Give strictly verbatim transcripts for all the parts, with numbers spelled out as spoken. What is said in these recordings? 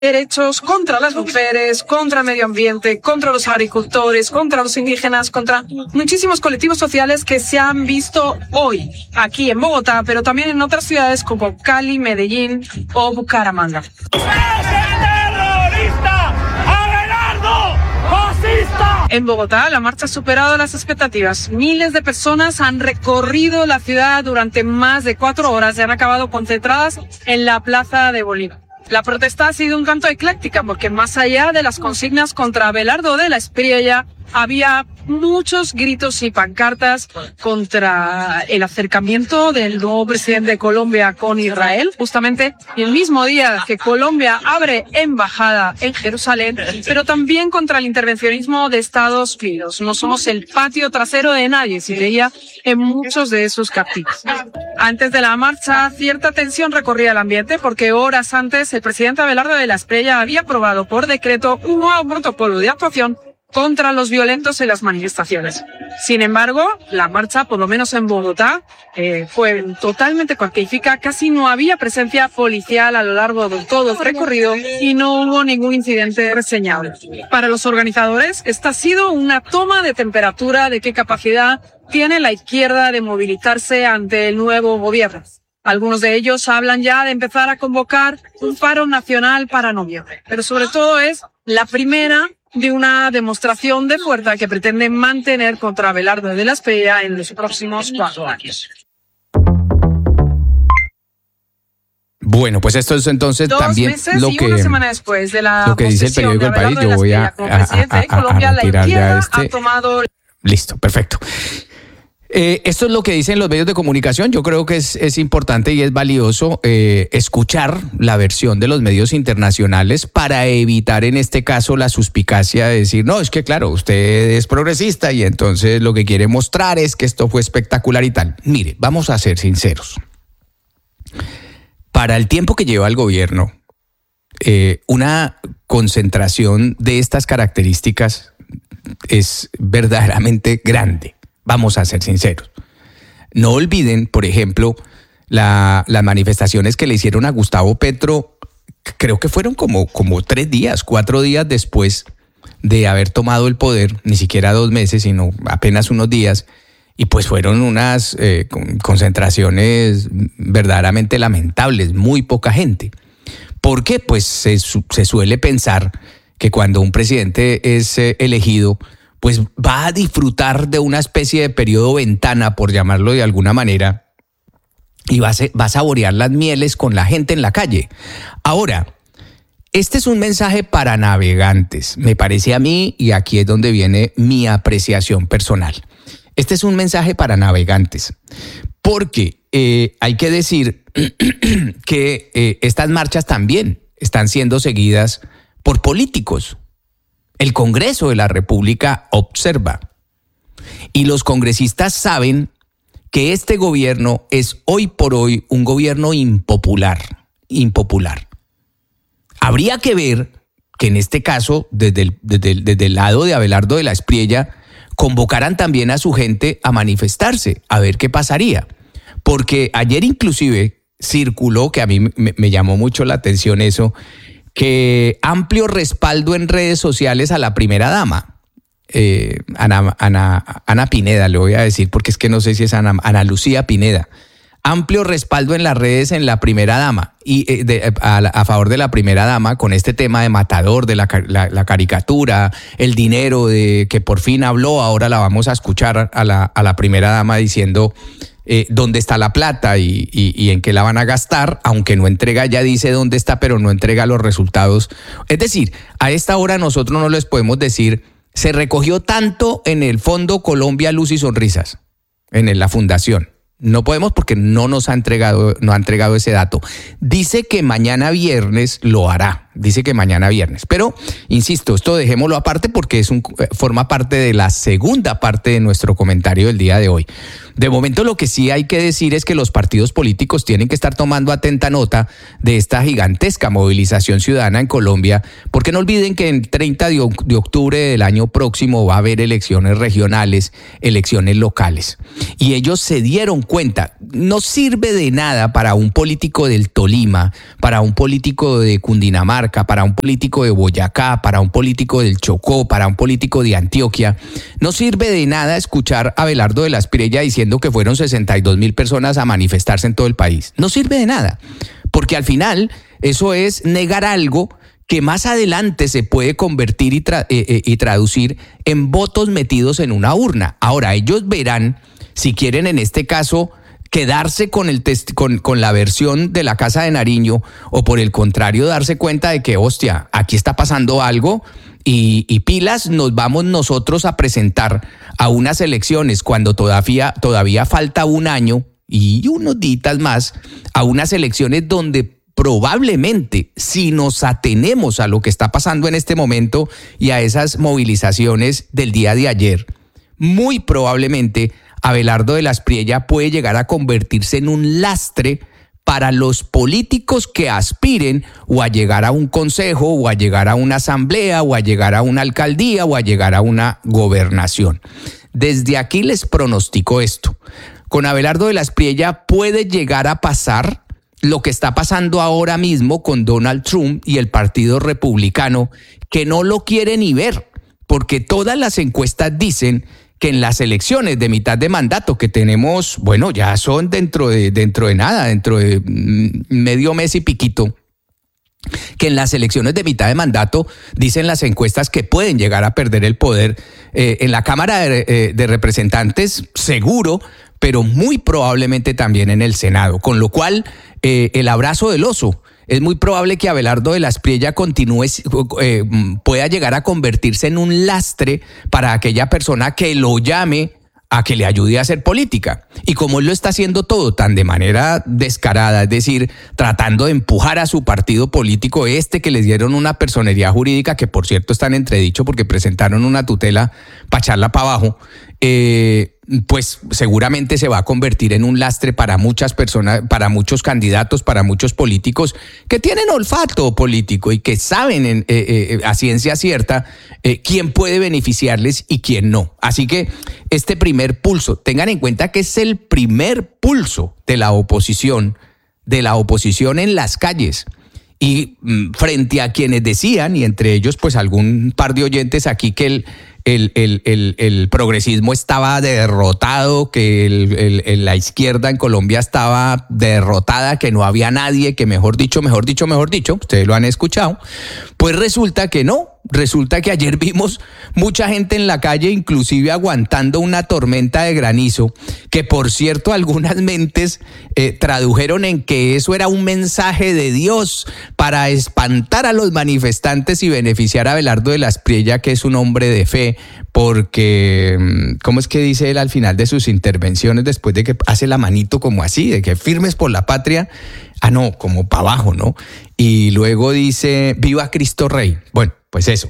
derechos contra las mujeres, contra el medio ambiente, contra los agricultores, contra los indígenas, contra muchísimos colectivos sociales que se han visto hoy aquí en Bogotá, pero también en otras ciudades como Cali, Medellín o Bucaramanga. En Bogotá, la marcha ha superado las expectativas. Miles de personas han recorrido la ciudad durante más de cuatro horas y han acabado concentradas en la Plaza de Bolívar. La protesta ha sido un tanto ecléctica porque más allá de las consignas contra Abelardo de la Espriella, había muchos gritos y pancartas contra el acercamiento del nuevo presidente de Colombia con Israel. Justamente el mismo día que Colombia abre embajada en Jerusalén, pero también contra el intervencionismo de Estados Unidos. No somos el patio trasero de nadie, se leía en muchos de esos carteles. Antes de la marcha, cierta tensión recorría el ambiente porque horas antes el presidente Abelardo de la Espriella había aprobado por decreto un nuevo protocolo de actuación contra los violentos en las manifestaciones. Sin embargo, la marcha, por lo menos en Bogotá, eh, fue totalmente pacífica. Casi no había presencia policial a lo largo de todo el recorrido y no hubo ningún incidente reseñable. Para los organizadores, esta ha sido una toma de temperatura de qué capacidad tiene la izquierda de movilizarse ante el nuevo gobierno. Algunos de ellos hablan ya de empezar a convocar un paro nacional para noviembre, pero sobre todo es la primera de una demostración de fuerza que pretende mantener contra Abelardo de la Espriella en los próximos cuatro años. Bueno, pues esto es entonces Dos también meses lo y que, una semana después de la lo que dice el periódico El País. Yo voy a, a, a, a, a retirar ya este. Tomado... Listo, perfecto. Eh, esto es lo que dicen los medios de comunicación. Yo creo que es, es importante y es valioso eh, escuchar la versión de los medios internacionales para evitar en este caso la suspicacia de decir, no, es que claro, usted es progresista y entonces lo que quiere mostrar es que esto fue espectacular y tal. Mire, vamos a ser sinceros. Para el tiempo que lleva el gobierno, eh, una concentración de estas características es verdaderamente grande. Vamos a ser sinceros. No olviden, por ejemplo, la, las manifestaciones que le hicieron a Gustavo Petro, creo que fueron como, como tres días, cuatro días después de haber tomado el poder, ni siquiera dos meses, sino apenas unos días, y pues fueron unas eh, concentraciones verdaderamente lamentables, muy poca gente. ¿Por qué? Pues se, se suele pensar que cuando un presidente es eh, elegido, pues va a disfrutar de una especie de periodo ventana, por llamarlo de alguna manera, y va a, se, va a saborear las mieles con la gente en la calle. Ahora, este es un mensaje para navegantes, me parece a mí, y aquí es donde viene mi apreciación personal. Este es un mensaje para navegantes, porque eh, hay que decir que eh, estas marchas también están siendo seguidas por políticos. El Congreso de la República observa y los congresistas saben que este gobierno es hoy por hoy un gobierno impopular, impopular. Habría que ver que en este caso, desde el, desde el, desde el lado de Abelardo de la Espriella, convocaran también a su gente a manifestarse, a ver qué pasaría. Porque ayer inclusive circuló, que a mí me, me llamó mucho la atención eso, que amplio respaldo en redes sociales a la primera dama, eh, Ana, Ana, Ana Pineda, le voy a decir, porque es que no sé si es Ana, Ana Lucía Pineda. Amplio respaldo en las redes en la primera dama y eh, de, a, a favor de la primera dama con este tema de Matador, de la, la, la caricatura, el dinero de que por fin habló. Ahora la vamos a escuchar a la, a la primera dama diciendo Eh, dónde está la plata y, y, y en qué la van a gastar, aunque no entrega, ya dice dónde está, pero no entrega los resultados. Es decir, a esta hora nosotros no les podemos decir, se recogió tanto en el Fondo Colombia Luz y Sonrisas, en la fundación. No podemos porque no nos ha entregado, no ha entregado ese dato. Dice que mañana viernes lo hará, dice que mañana viernes. Pero, insisto, esto dejémoslo aparte porque es un, forma parte de la segunda parte de nuestro comentario del día de hoy. De momento lo que sí hay que decir es que los partidos políticos tienen que estar tomando atenta nota de esta gigantesca movilización ciudadana en Colombia, porque no olviden que el treinta de octubre del año próximo va a haber elecciones regionales, elecciones locales. Y ellos se dieron cuenta, no sirve de nada para un político del Tolima, para un político de Cundinamarca, Cundinamarca, para un político de Boyacá, para un político del Chocó, para un político de Antioquia, no sirve de nada escuchar a Abelardo de la Espriella diciendo que fueron sesenta y dos mil personas a manifestarse en todo el país. No sirve de nada, porque al final eso es negar algo que más adelante se puede convertir y, tra- eh, eh, y traducir en votos metidos en una urna. Ahora, ellos verán si quieren en este caso quedarse con, el test- con, con la versión de la Casa de Nariño o por el contrario darse cuenta de que, hostia, aquí está pasando algo y, y pilas, nos vamos nosotros a presentar a unas elecciones cuando todavía, todavía falta un año y unos días más a unas elecciones donde probablemente, si nos atenemos a lo que está pasando en este momento y a esas movilizaciones del día de ayer, muy probablemente Abelardo de la Espriella puede llegar a convertirse en un lastre para los políticos que aspiren o a llegar a un consejo o a llegar a una asamblea o a llegar a una alcaldía o a llegar a una gobernación. Desde aquí les pronostico esto. Con Abelardo de la Espriella puede llegar a pasar lo que está pasando ahora mismo con Donald Trump y el Partido Republicano, que no lo quiere ni ver, porque todas las encuestas dicen que en las elecciones de mitad de mandato que tenemos, bueno, ya son dentro de, dentro de nada, dentro de medio mes y piquito, que en las elecciones de mitad de mandato dicen las encuestas que pueden llegar a perder el poder eh, en la Cámara de, eh, de Representantes, seguro, pero muy probablemente también en el Senado, con lo cual eh, el abrazo del oso. Es muy probable que Abelardo de la Espriella continúe, eh, pueda llegar a convertirse en un lastre para aquella persona que lo llame a que le ayude a hacer política. Y como él lo está haciendo todo tan de manera descarada, es decir, tratando de empujar a su partido político este que les dieron una personería jurídica, que por cierto está en entredicho porque presentaron una tutela para echarla para abajo, eh, pues seguramente se va a convertir en un lastre para muchas personas, para muchos candidatos, para muchos políticos que tienen olfato político y que saben en, eh, eh, a ciencia cierta eh, quién puede beneficiarles y quién no. Así que este primer pulso, tengan en cuenta que es el primer pulso de la oposición, de la oposición en las calles. Y mm, frente a quienes decían, y entre ellos pues algún par de oyentes aquí, que el El, el, el, el progresismo estaba derrotado, que el, el, el, la izquierda en Colombia estaba derrotada, que no había nadie, que mejor dicho, mejor dicho, mejor dicho, ustedes lo han escuchado, pues resulta que no. Resulta que ayer vimos mucha gente en la calle, inclusive aguantando una tormenta de granizo, que por cierto algunas mentes eh, tradujeron en que eso era un mensaje de Dios para espantar a los manifestantes y beneficiar a Abelardo de la Espriella, que es un hombre de fe, porque, ¿cómo es que dice él al final de sus intervenciones, después de que hace la manito como así, de que firmes por la patria? Ah, no, como para abajo, ¿no? Y luego dice, viva Cristo Rey. Bueno, pues eso.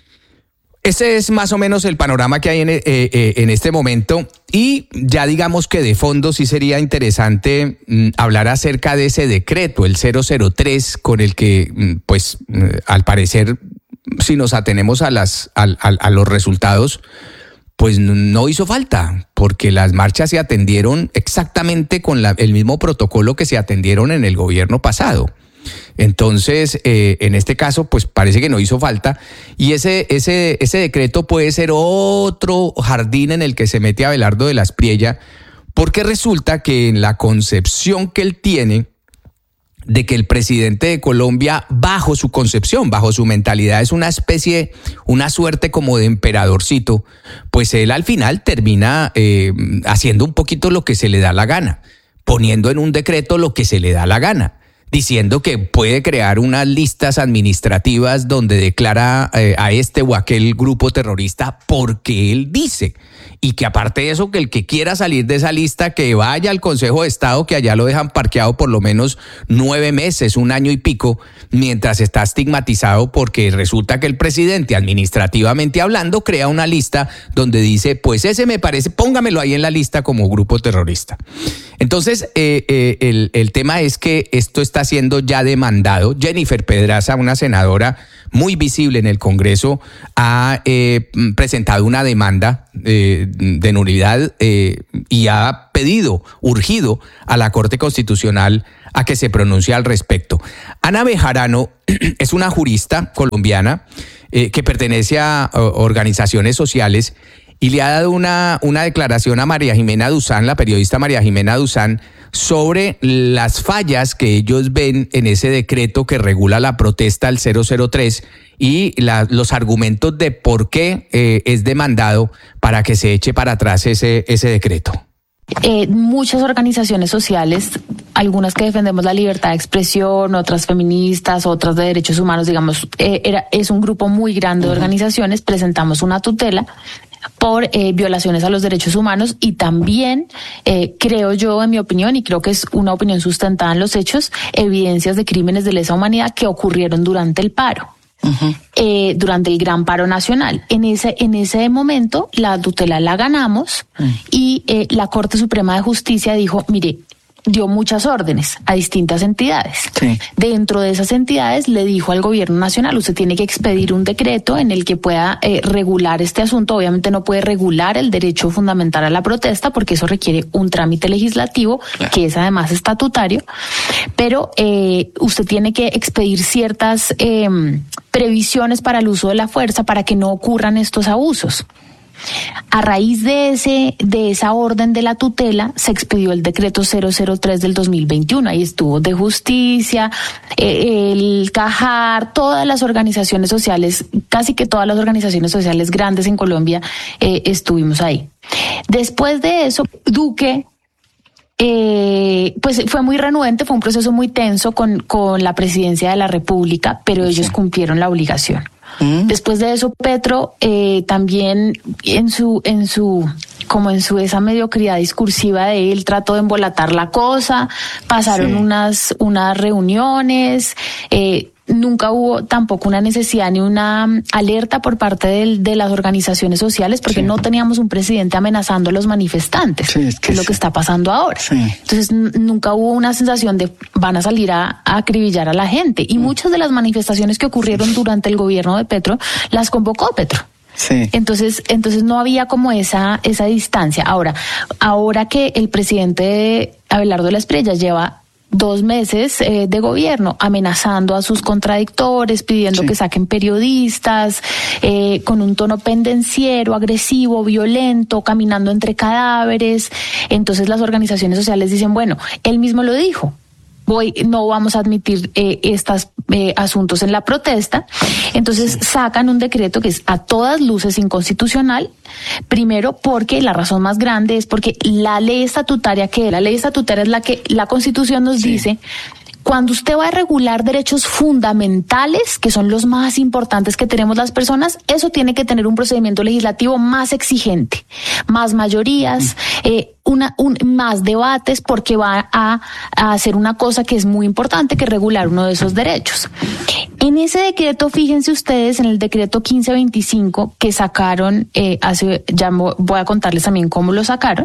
Ese es más o menos el panorama que hay en, eh, eh, en este momento, y ya digamos que de fondo sí sería interesante mm, hablar acerca de ese decreto, el cero cero tres, con el que, mm, pues, mm, al parecer, si nos atenemos a, las, a, a, a los resultados, pues no hizo falta, porque las marchas se atendieron exactamente con la, el mismo protocolo que se atendieron en el gobierno pasado. Entonces, eh, en este caso, pues parece que no hizo falta, y ese, ese, ese decreto puede ser otro jardín en el que se mete Abelardo de la Espriella, porque resulta que en la concepción que él tiene de que el presidente de Colombia, bajo su concepción, bajo su mentalidad, es una especie, una suerte como de emperadorcito, pues él al final termina eh, haciendo un poquito lo que se le da la gana, poniendo en un decreto lo que se le da la gana, diciendo que puede crear unas listas administrativas donde declara eh, a este o aquel grupo terrorista porque él dice, y que aparte de eso, que el que quiera salir de esa lista, que vaya al Consejo de Estado, que allá lo dejan parqueado por lo menos nueve meses, un año y pico, mientras está estigmatizado, porque resulta que el presidente, administrativamente hablando, crea una lista donde dice, pues ese me parece, póngamelo ahí en la lista como grupo terrorista. Entonces, eh, eh, el, el tema es que esto está siendo ya demandado. Jennifer Pedraza, una senadora muy visible en el Congreso, ha eh, presentado una demanda eh, de nulidad eh, y ha pedido, urgido a la Corte Constitucional a que se pronuncie al respecto. Ana Bejarano es una jurista colombiana eh, que pertenece a, a organizaciones sociales y le ha dado una, una declaración a María Jimena Duzán, la periodista María Jimena Duzán, sobre las fallas que ellos ven en ese decreto que regula la protesta al cero cero tres y la, los argumentos de por qué eh, es demandado para que se eche para atrás ese, ese decreto. Eh, muchas organizaciones sociales, algunas que defendemos la libertad de expresión, otras feministas, otras de derechos humanos, digamos, eh, era, es un grupo muy grande de organizaciones, presentamos una tutela por eh, violaciones a los derechos humanos y también, eh, creo yo, en mi opinión, y creo que es una opinión sustentada en los hechos, evidencias de crímenes de lesa humanidad que ocurrieron durante el paro. Uh-huh. Eh, durante el gran paro nacional. En ese, en ese momento la tutela la ganamos uh-huh. y eh, la Corte Suprema de Justicia dijo, mire, dio muchas órdenes a distintas entidades. Sí. Dentro de esas entidades le dijo al gobierno nacional, usted tiene que expedir un decreto en el que pueda eh, regular este asunto. Obviamente no puede regular el derecho fundamental a la protesta porque eso requiere un trámite legislativo, claro, que es además estatutario, pero eh, usted tiene que expedir ciertas eh, previsiones para el uso de la fuerza para que no ocurran estos abusos. A raíz de ese de esa orden de la tutela se expidió el decreto cero cero tres del dos mil veintiuno. Ahí estuvo de Justicia, eh, el Cajar, todas las organizaciones sociales, casi que todas las organizaciones sociales grandes en Colombia eh, estuvimos ahí. Después de eso, Duque Eh, pues fue muy renuente, fue un proceso muy tenso con, con la presidencia de la República, pero ellos sí cumplieron la obligación. Mm. Después de eso, Petro eh, también en su, en su, como en su esa mediocridad discursiva de él, trató de embolatar la cosa, pasaron sí. unas, unas reuniones, eh, nunca hubo tampoco una necesidad ni una alerta por parte de, de las organizaciones sociales porque sí. no teníamos un presidente amenazando a los manifestantes, sí, es que, que es lo sí. que está pasando ahora. Sí. Entonces n- nunca hubo una sensación de van a salir a, a acribillar a la gente y mm. muchas de las manifestaciones que ocurrieron durante el gobierno de Petro las convocó Petro. Sí. Entonces, entonces no había como esa, esa distancia. Ahora, ahora que el presidente Abelardo de la Espriella lleva dos meses eh, de gobierno amenazando a sus contradictores, pidiendo sí. que saquen periodistas, eh, con un tono pendenciero, agresivo, violento, caminando entre cadáveres. Entonces las organizaciones sociales dicen, bueno, él mismo lo dijo, voy, no vamos a admitir eh, estos eh, asuntos en la protesta. Entonces sí. sacan un decreto que es a todas luces inconstitucional, primero porque la razón más grande es porque la ley estatutaria, que la ley estatutaria es la que la Constitución nos sí. dice, cuando usted va a regular derechos fundamentales, que son los más importantes que tenemos las personas, eso tiene que tener un procedimiento legislativo más exigente, más mayorías, eh, una, un, más debates, porque va a, a hacer una cosa que es muy importante, que es regular uno de esos derechos. En ese decreto, fíjense ustedes, en el decreto quince veinticinco que sacaron, eh, hace, ya voy a contarles también cómo lo sacaron,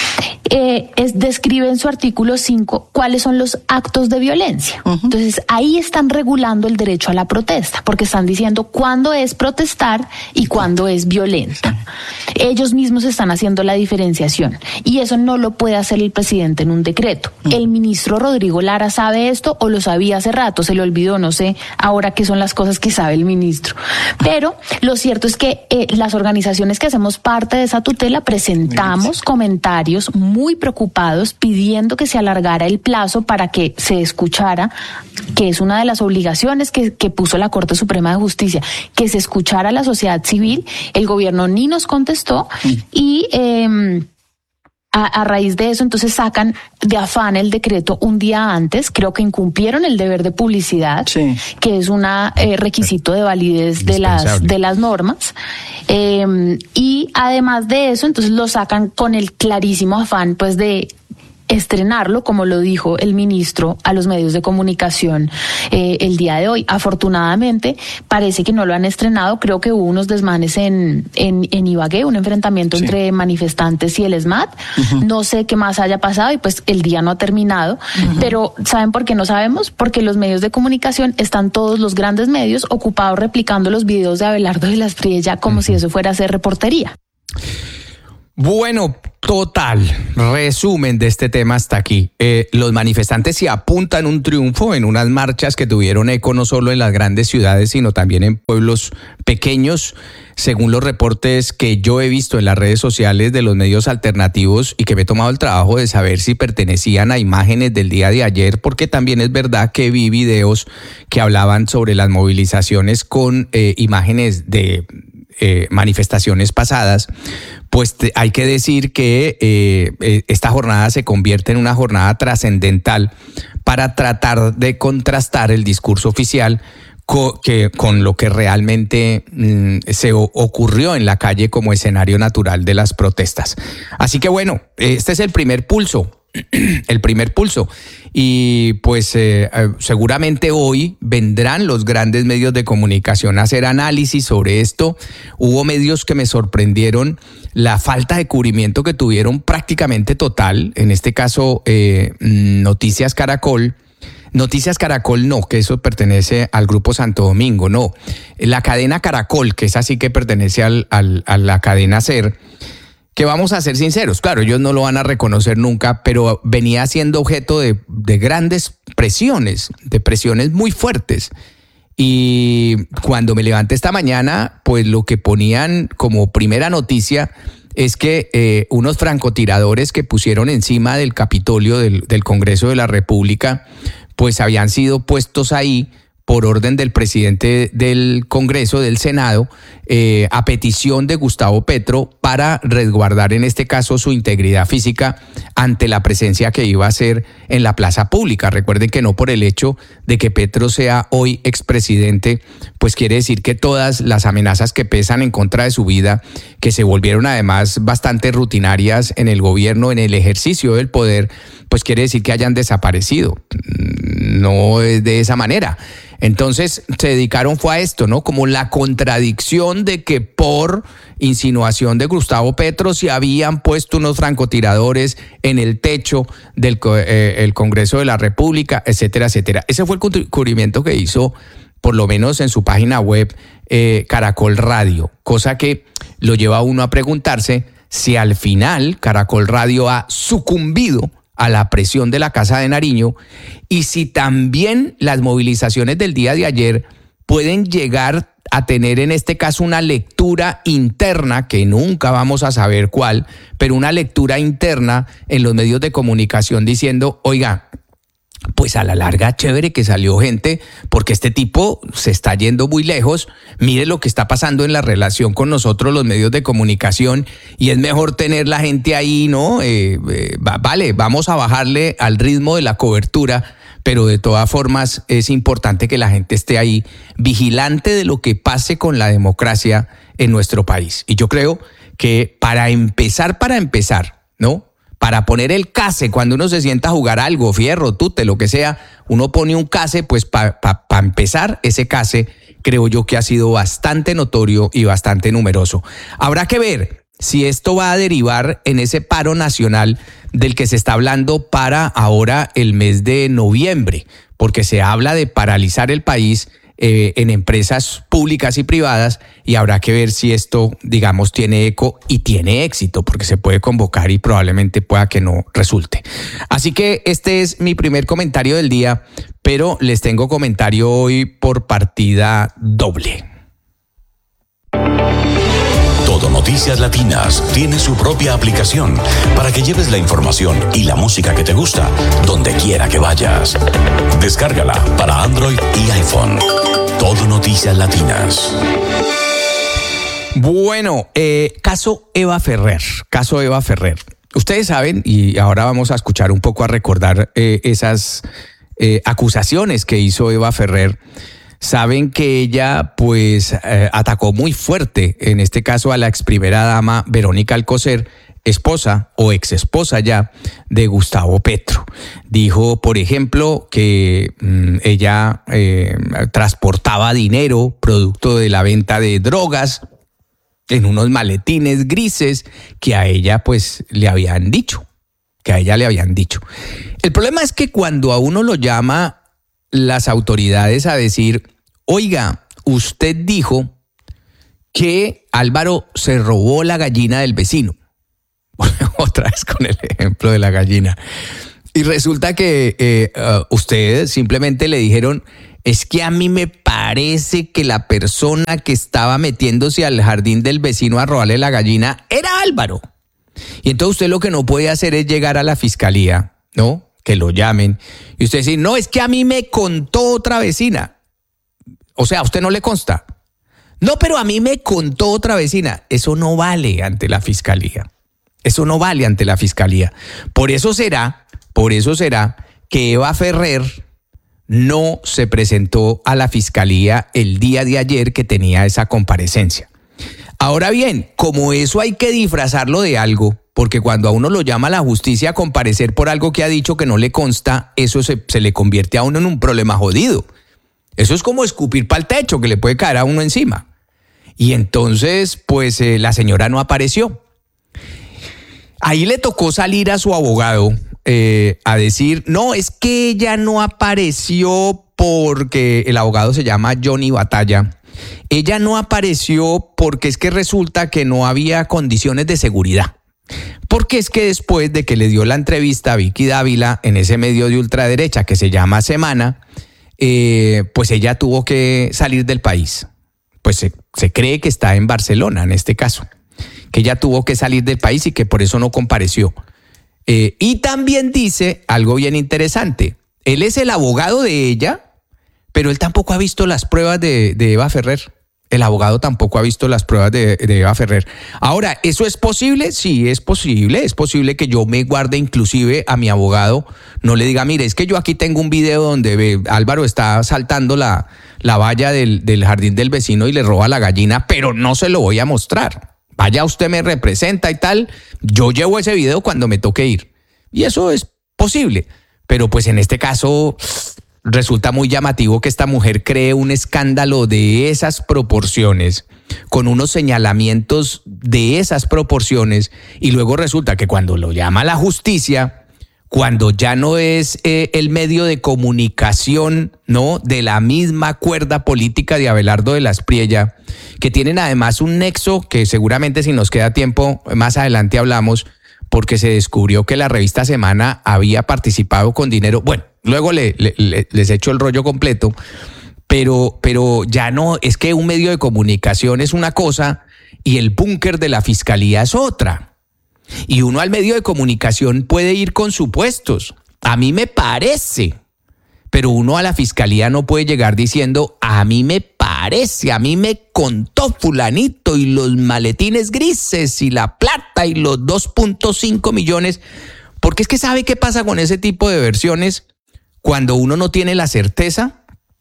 eh, es, describe en su artículo cinco cuáles son los actos de violencia. Uh-huh. Entonces, ahí están regulando el derecho a la protesta, porque están diciendo cuándo es protestar y cuándo es violenta. Ellos mismos están haciendo la diferenciación y eso no lo puede hacer el presidente en un decreto. Uh-huh. El ministro Rodrigo Lara sabe esto o lo sabía hace rato, se le olvidó, no sé ahora qué son las cosas que sabe el ministro. Pero lo cierto es que eh, las organizaciones que hacemos parte de esa tutela presentamos comentarios muy preocupados pidiendo que se alargara el plazo para que se escuchara, que es una de las obligaciones que, que puso la Corte Suprema de Justicia, que se escuchara a la sociedad civil. El gobierno ni nos contestó y eh, A, a raíz de eso, entonces sacan de afán el decreto un día antes. Creo que incumplieron el deber de publicidad, sí. que es un eh, requisito de validez de las de las normas. Eh, y además de eso, entonces lo sacan con el clarísimo afán, pues, de estrenarlo, como lo dijo el ministro a los medios de comunicación eh, el día de hoy. Afortunadamente, parece que no lo han estrenado. Creo que hubo unos desmanes en, en, en Ibagué, un enfrentamiento sí. entre manifestantes y el ESMAD. Uh-huh. No sé qué más haya pasado y pues el día no ha terminado. Uh-huh. Pero ¿saben por qué no sabemos? Porque los medios de comunicación están todos los grandes medios ocupados replicando los videos de Abelardo de la Espriella como uh-huh. si eso fuera a hacer reportería. Bueno, total, resumen de este tema hasta aquí. Eh, los manifestantes se apuntan un triunfo en unas marchas que tuvieron eco no solo en las grandes ciudades, sino también en pueblos pequeños, según los reportes que yo he visto en las redes sociales de los medios alternativos y que me he tomado el trabajo de saber si pertenecían a imágenes del día de ayer, porque también es verdad que vi videos que hablaban sobre las movilizaciones con eh, imágenes de eh, manifestaciones pasadas. Pues te, hay que decir que eh, esta jornada se convierte en una jornada trascendental para tratar de contrastar el discurso oficial co, que, con lo que realmente mm, se o, ocurrió en la calle como escenario natural de las protestas. Así que bueno, este es el primer pulso. El primer pulso. Y pues eh, seguramente hoy vendrán los grandes medios de comunicación a hacer análisis sobre esto. Hubo medios que me sorprendieron la falta de cubrimiento que tuvieron prácticamente total. En este caso, eh, Noticias Caracol. Noticias Caracol no, que eso pertenece al Grupo Santo Domingo, no. La cadena Caracol, que es así que pertenece al, al, a la cadena SER, que vamos a ser sinceros, claro, ellos no lo van a reconocer nunca, pero venía siendo objeto de, de grandes presiones, de presiones muy fuertes. Y cuando me levanté esta mañana, pues lo que ponían como primera noticia es que eh, unos francotiradores que pusieron encima del Capitolio del, del Congreso de la República, pues habían sido puestos ahí por orden del presidente del Congreso, del Senado, eh, a petición de Gustavo Petro para resguardar en este caso su integridad física ante la presencia que iba a hacer en la plaza pública. Recuerden que no por el hecho de que Petro sea hoy expresidente, pues quiere decir que todas las amenazas que pesan en contra de su vida, que se volvieron además bastante rutinarias en el gobierno, en el ejercicio del poder, pues quiere decir que hayan desaparecido. No es de esa manera. Entonces se dedicaron fue a esto, ¿no? Como la contradicción de que por insinuación de Gustavo Petro se habían puesto unos francotiradores en el techo del eh, el Congreso de la República, etcétera, etcétera. Ese fue el cubrimiento que hizo, por lo menos en su página web, eh, Caracol Radio, cosa que lo lleva a uno a preguntarse si al final Caracol Radio ha sucumbido a la presión de la Casa de Nariño y si también las movilizaciones del día de ayer pueden llegar a tener en este caso una lectura interna, que nunca vamos a saber cuál, pero una lectura interna en los medios de comunicación diciendo, oiga, pues a la larga chévere que salió gente, porque este tipo se está yendo muy lejos, mire lo que está pasando en la relación con nosotros los medios de comunicación y es mejor tener la gente ahí, ¿no? Eh, eh, vale, vamos a bajarle al ritmo de la cobertura, pero de todas formas es importante que la gente esté ahí vigilante de lo que pase con la democracia en nuestro país. Y yo creo que para empezar, para empezar, ¿no? Para poner el case, cuando uno se sienta a jugar algo, fierro, tute, lo que sea, uno pone un case, pues para pa, pa empezar ese case, creo yo que ha sido bastante notorio y bastante numeroso. Habrá que ver si esto va a derivar en ese paro nacional del que se está hablando para ahora el mes de noviembre, porque se habla de paralizar el país Eh, en empresas públicas y privadas y habrá que ver si esto, digamos, tiene eco y tiene éxito, porque se puede convocar y probablemente pueda que no resulte. Así que este es mi primer comentario del día, pero les tengo comentario hoy por partida doble. Todo Noticias Latinas tiene su propia aplicación para que lleves la información y la música que te gusta donde quiera que vayas. Descárgala para Android y iPhone. Todo Noticias Latinas. Bueno, eh, caso Eva Ferrer, caso Eva Ferrer. Ustedes saben, y ahora vamos a escuchar un poco a recordar eh, esas eh, acusaciones que hizo Eva Ferrer. Saben que ella pues eh, atacó muy fuerte, en este caso a la ex primera dama Verónica Alcocer, esposa o ex esposa ya de Gustavo Petro. Dijo, por ejemplo, que mmm, ella eh, transportaba dinero producto de la venta de drogas en unos maletines grises que a ella pues le habían dicho, que a ella le habían dicho. El problema es que cuando a uno lo llama las autoridades a decir, oiga, usted dijo que Álvaro se robó la gallina del vecino. Otra vez con el ejemplo de la gallina. Y resulta que eh, uh, ustedes simplemente le dijeron, es que a mí me parece que la persona que estaba metiéndose al jardín del vecino a robarle la gallina era Álvaro. Y entonces usted lo que no puede hacer es llegar a la fiscalía, ¿no? Que lo llamen. Y usted dice, no, es que a mí me contó otra vecina. O sea, a usted no le consta. No, pero a mí me contó otra vecina. Eso no vale ante la fiscalía. Eso no vale ante la fiscalía. Por eso será, por eso será que Eva Ferrer no se presentó a la fiscalía el día de ayer que tenía esa comparecencia. Ahora bien, como eso hay que disfrazarlo de algo, porque cuando a uno lo llama a la justicia a comparecer por algo que ha dicho que no le consta, eso se, se le convierte a uno en un problema jodido. Eso es como escupir para el techo, que le puede caer a uno encima. Y entonces, pues eh, la señora no apareció. Ahí le tocó salir a su abogado eh, a decir, no, es que ella no apareció porque el abogado se llama Johnny Batalla. Ella no apareció porque es que resulta que no había condiciones de seguridad. Porque es que después de que le dio la entrevista a Vicky Dávila en ese medio de ultraderecha que se llama Semana, eh, pues ella tuvo que salir del país. Pues se, se cree que está en Barcelona en este caso, que ella tuvo que salir del país y que por eso no compareció. Eh, y también dice algo bien interesante. Él es el abogado de ella, pero él tampoco ha visto las pruebas de, de Eva Ferrer. El abogado tampoco ha visto las pruebas de, de Eva Ferrer. Ahora, ¿eso es posible? Sí, es posible. Es posible que yo me guarde inclusive a mi abogado, no le diga, mire, es que yo aquí tengo un video donde ve, Álvaro está saltando la, la valla del, del jardín del vecino y le roba la gallina, pero no se lo voy a mostrar. Vaya, usted me representa y tal, yo llevo ese video cuando me toque ir. Y eso es posible. Pero pues en este caso resulta muy llamativo que esta mujer cree un escándalo de esas proporciones, con unos señalamientos de esas proporciones, y luego resulta que cuando lo llama la justicia, cuando ya no es eh, el medio de comunicación, ¿no?, de la misma cuerda política de Abelardo de la Espriella, que tienen además un nexo que seguramente si nos queda tiempo más adelante hablamos, porque se descubrió que la revista Semana había participado con dinero. Bueno, luego le, le, les echo el rollo completo, pero, pero ya no, es que un medio de comunicación es una cosa y el búnker de la fiscalía es otra. Y uno al medio de comunicación puede ir con supuestos, a mí me parece, pero uno a la fiscalía no puede llegar diciendo, a mí me parece, a mí me contó fulanito y los maletines grises y la plata y los dos punto cinco millones, porque es que ¿sabe qué pasa con ese tipo de versiones cuando uno no tiene la certeza?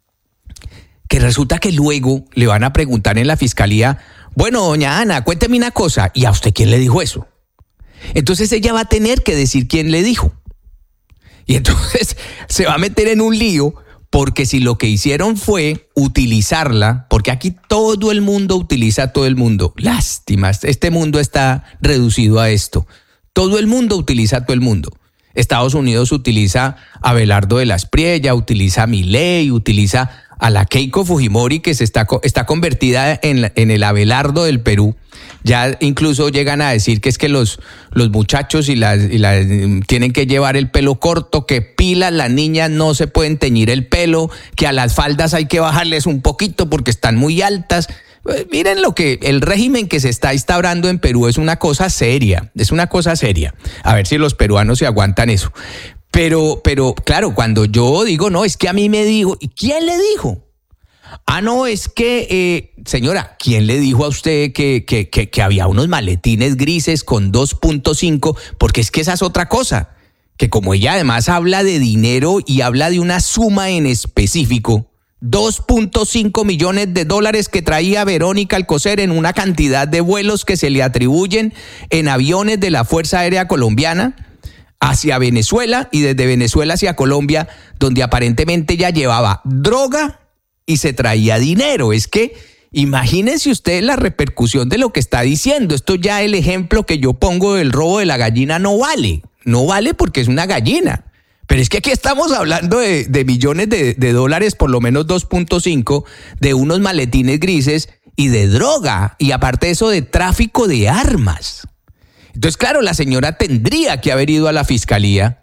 Que resulta que luego le van a preguntar en la fiscalía, bueno, doña Ana, cuénteme una cosa, ¿y a usted quién le dijo eso? Entonces ella va a tener que decir quién le dijo. Y entonces se va a meter en un lío, porque si lo que hicieron fue utilizarla, porque aquí todo el mundo utiliza a todo el mundo. Lástima, este mundo está reducido a esto. Todo el mundo utiliza a todo el mundo. Estados Unidos utiliza a Abelardo de la Espriella, utiliza a Milei, utiliza a la Keiko Fujimori, que se está, está convertida en, en el Abelardo del Perú. Ya incluso llegan a decir que es que los, los muchachos y las, y las tienen que llevar el pelo corto, que pilas, las niñas no se pueden teñir el pelo, que a las faldas hay que bajarles un poquito porque están muy altas. Pues miren lo que el régimen que se está instaurando en Perú es una cosa seria, es una cosa seria. A ver si los peruanos se aguantan eso. Pero, pero claro, cuando yo digo, no, es que a mí me dijo, ¿y quién le dijo? Ah, no, es que, eh, señora, ¿quién le dijo a usted que, que, que, que había unos maletines grises con dos punto cinco? Porque es que esa es otra cosa, que como ella además habla de dinero y habla de una suma en específico, dos punto cinco millones de dólares que traía Verónica Alcocer en una cantidad de vuelos que se le atribuyen en aviones de la Fuerza Aérea Colombiana hacia Venezuela y desde Venezuela hacia Colombia, donde aparentemente ella llevaba droga y se traía dinero. Es que imagínense ustedes la repercusión de lo que está diciendo. Esto ya el ejemplo que yo pongo del robo de la gallina no vale. No vale porque es una gallina. Pero es que aquí estamos hablando de, de millones de, de dólares, por lo menos dos punto cinco, de unos maletines grises y de droga. Y aparte de eso, de tráfico de armas. Entonces, claro, la señora tendría que haber ido a la fiscalía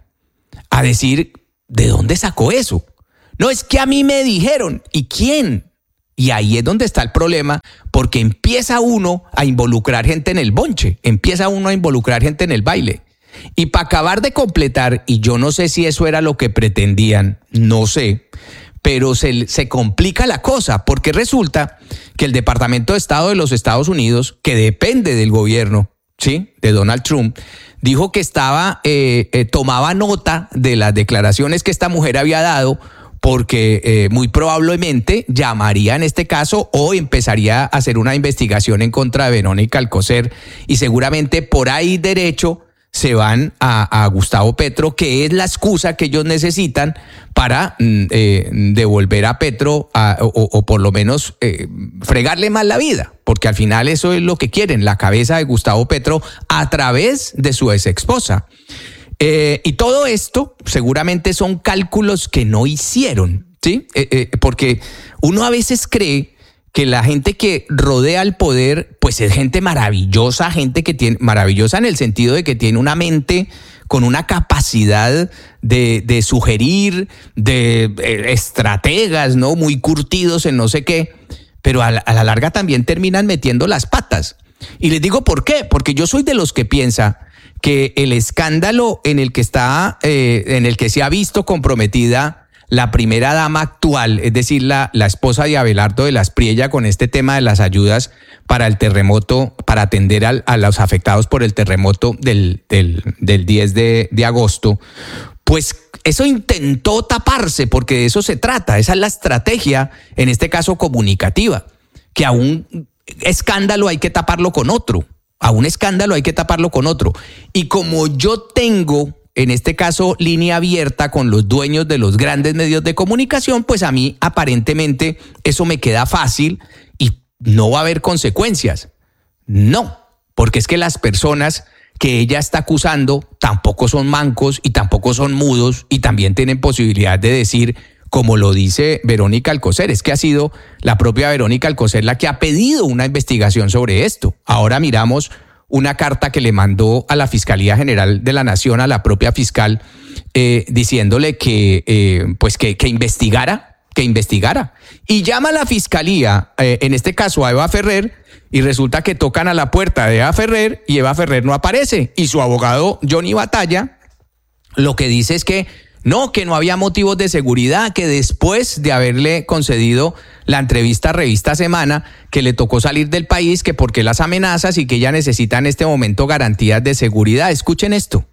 a decir, ¿de dónde sacó eso? No, es que a mí me dijeron. ¿Y quién? Y ahí es donde está el problema, porque empieza uno a involucrar gente en el bonche, empieza uno a involucrar gente en el baile. Y para acabar de completar, y yo no sé si eso era lo que pretendían, no sé, pero se, se complica la cosa, porque resulta que el Departamento de Estado de los Estados Unidos, que depende del gobierno, ¿sí?, de Donald Trump, dijo que estaba, eh, eh, tomaba nota de las declaraciones que esta mujer había dado, porque eh, muy probablemente llamaría en este caso o empezaría a hacer una investigación en contra de Verónica Alcocer, y seguramente por ahí derecho se van a, a Gustavo Petro, que es la excusa que ellos necesitan para eh, devolver a Petro a, o, o por lo menos eh, fregarle más la vida, porque al final eso es lo que quieren, la cabeza de Gustavo Petro a través de su ex esposa. Eh, y todo esto seguramente son cálculos que no hicieron, ¿sí? Eh, eh, porque uno a veces cree que la gente que rodea el poder, pues es gente maravillosa, gente que tiene, maravillosa en el sentido de que tiene una mente con una capacidad de, de sugerir, de eh, estrategas, ¿no? Muy curtidos en no sé qué, pero a la, a la larga también terminan metiendo las patas. Y les digo por qué, porque yo soy de los que piensa que el escándalo en el que está, eh, en el que se ha visto comprometida la primera dama actual, es decir, la, la esposa de Abelardo de la Espriella, con este tema de las ayudas para el terremoto, para atender al, a los afectados por el terremoto del, del, del diez de agosto, pues eso intentó taparse, porque de eso se trata, esa es la estrategia, en este caso comunicativa, que a un escándalo hay que taparlo con otro, a un escándalo hay que taparlo con otro. Y como yo tengo, en este caso, línea abierta con los dueños de los grandes medios de comunicación, pues a mí aparentemente eso me queda fácil y no va a haber consecuencias. No, porque es que las personas que ella está acusando tampoco son mancos y tampoco son mudos y también tienen posibilidad de decir, como lo dice Verónica Alcocer, es que ha sido la propia Verónica Alcocer la que ha pedido una investigación sobre esto. Ahora miramos una carta que le mandó a la Fiscalía General de la Nación, a la propia fiscal, eh, diciéndole que, eh, pues que, que investigara, que investigara. Y llama a la Fiscalía, eh, en este caso a Eva Ferrer, y resulta que tocan a la puerta de Eva Ferrer y Eva Ferrer no aparece. Y su abogado, Johnny Batalla, lo que dice es que no, que no había motivos de seguridad, que después de haberle concedido la entrevista a Revista Semana, que le tocó salir del país, que porque las amenazas y que ella necesita en este momento garantías de seguridad. Escuchen esto.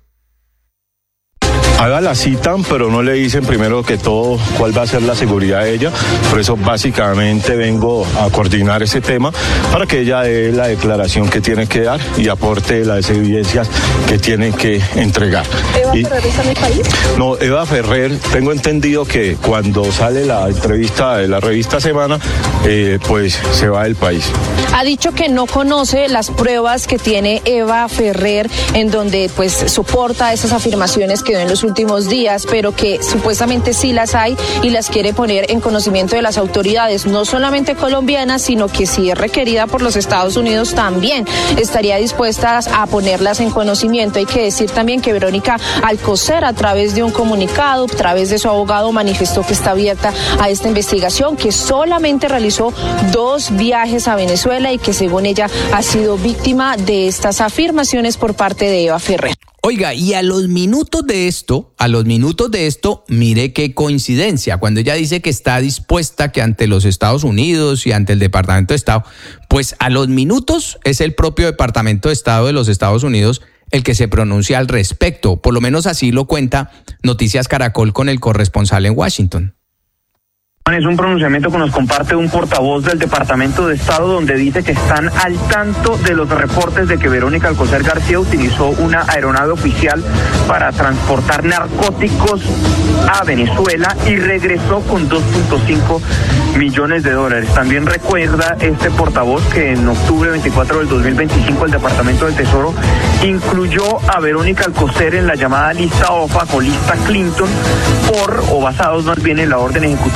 Haga la citan, pero no le dicen primero que todo cuál va a ser la seguridad de ella. Por eso básicamente vengo a coordinar ese tema para que ella dé la declaración que tiene que dar y aporte las evidencias que tiene que entregar. ¿Eva y, Ferrer está en el país? No, Eva Ferrer, tengo entendido que cuando sale la entrevista de la Revista Semana, eh, pues se va del país. Ha dicho que no conoce las pruebas que tiene Eva Ferrer, en donde pues soporta esas afirmaciones que dio en los últimos días, pero que supuestamente sí las hay y las quiere poner en conocimiento de las autoridades, no solamente colombianas, sino que si es requerida por los Estados Unidos también estaría dispuesta a ponerlas en conocimiento. Hay que decir también que Verónica Alcocer, a través de un comunicado, a través de su abogado, manifestó que está abierta a esta investigación, que solamente realizó dos viajes a Venezuela y que según ella ha sido víctima de estas afirmaciones por parte de Eva Ferrer. Oiga, y a los minutos de esto, a los minutos de esto, mire qué coincidencia, cuando ella dice que está dispuesta que ante los Estados Unidos y ante el Departamento de Estado, pues a los minutos es el propio Departamento de Estado de los Estados Unidos el que se pronuncia al respecto, por lo menos así lo cuenta Noticias Caracol con el corresponsal en Washington. Es un pronunciamiento que nos comparte un portavoz del Departamento de Estado, donde dice que están al tanto de los reportes de que Verónica Alcocer García utilizó una aeronave oficial para transportar narcóticos a Venezuela y regresó con dos punto cinco millones de dólares. También recuerda este portavoz que en octubre veinticuatro del dos mil veinticinco el Departamento del Tesoro incluyó a Verónica Alcocer en la llamada lista O F A C o lista Clinton por, o basados más bien en la orden ejecutiva catorce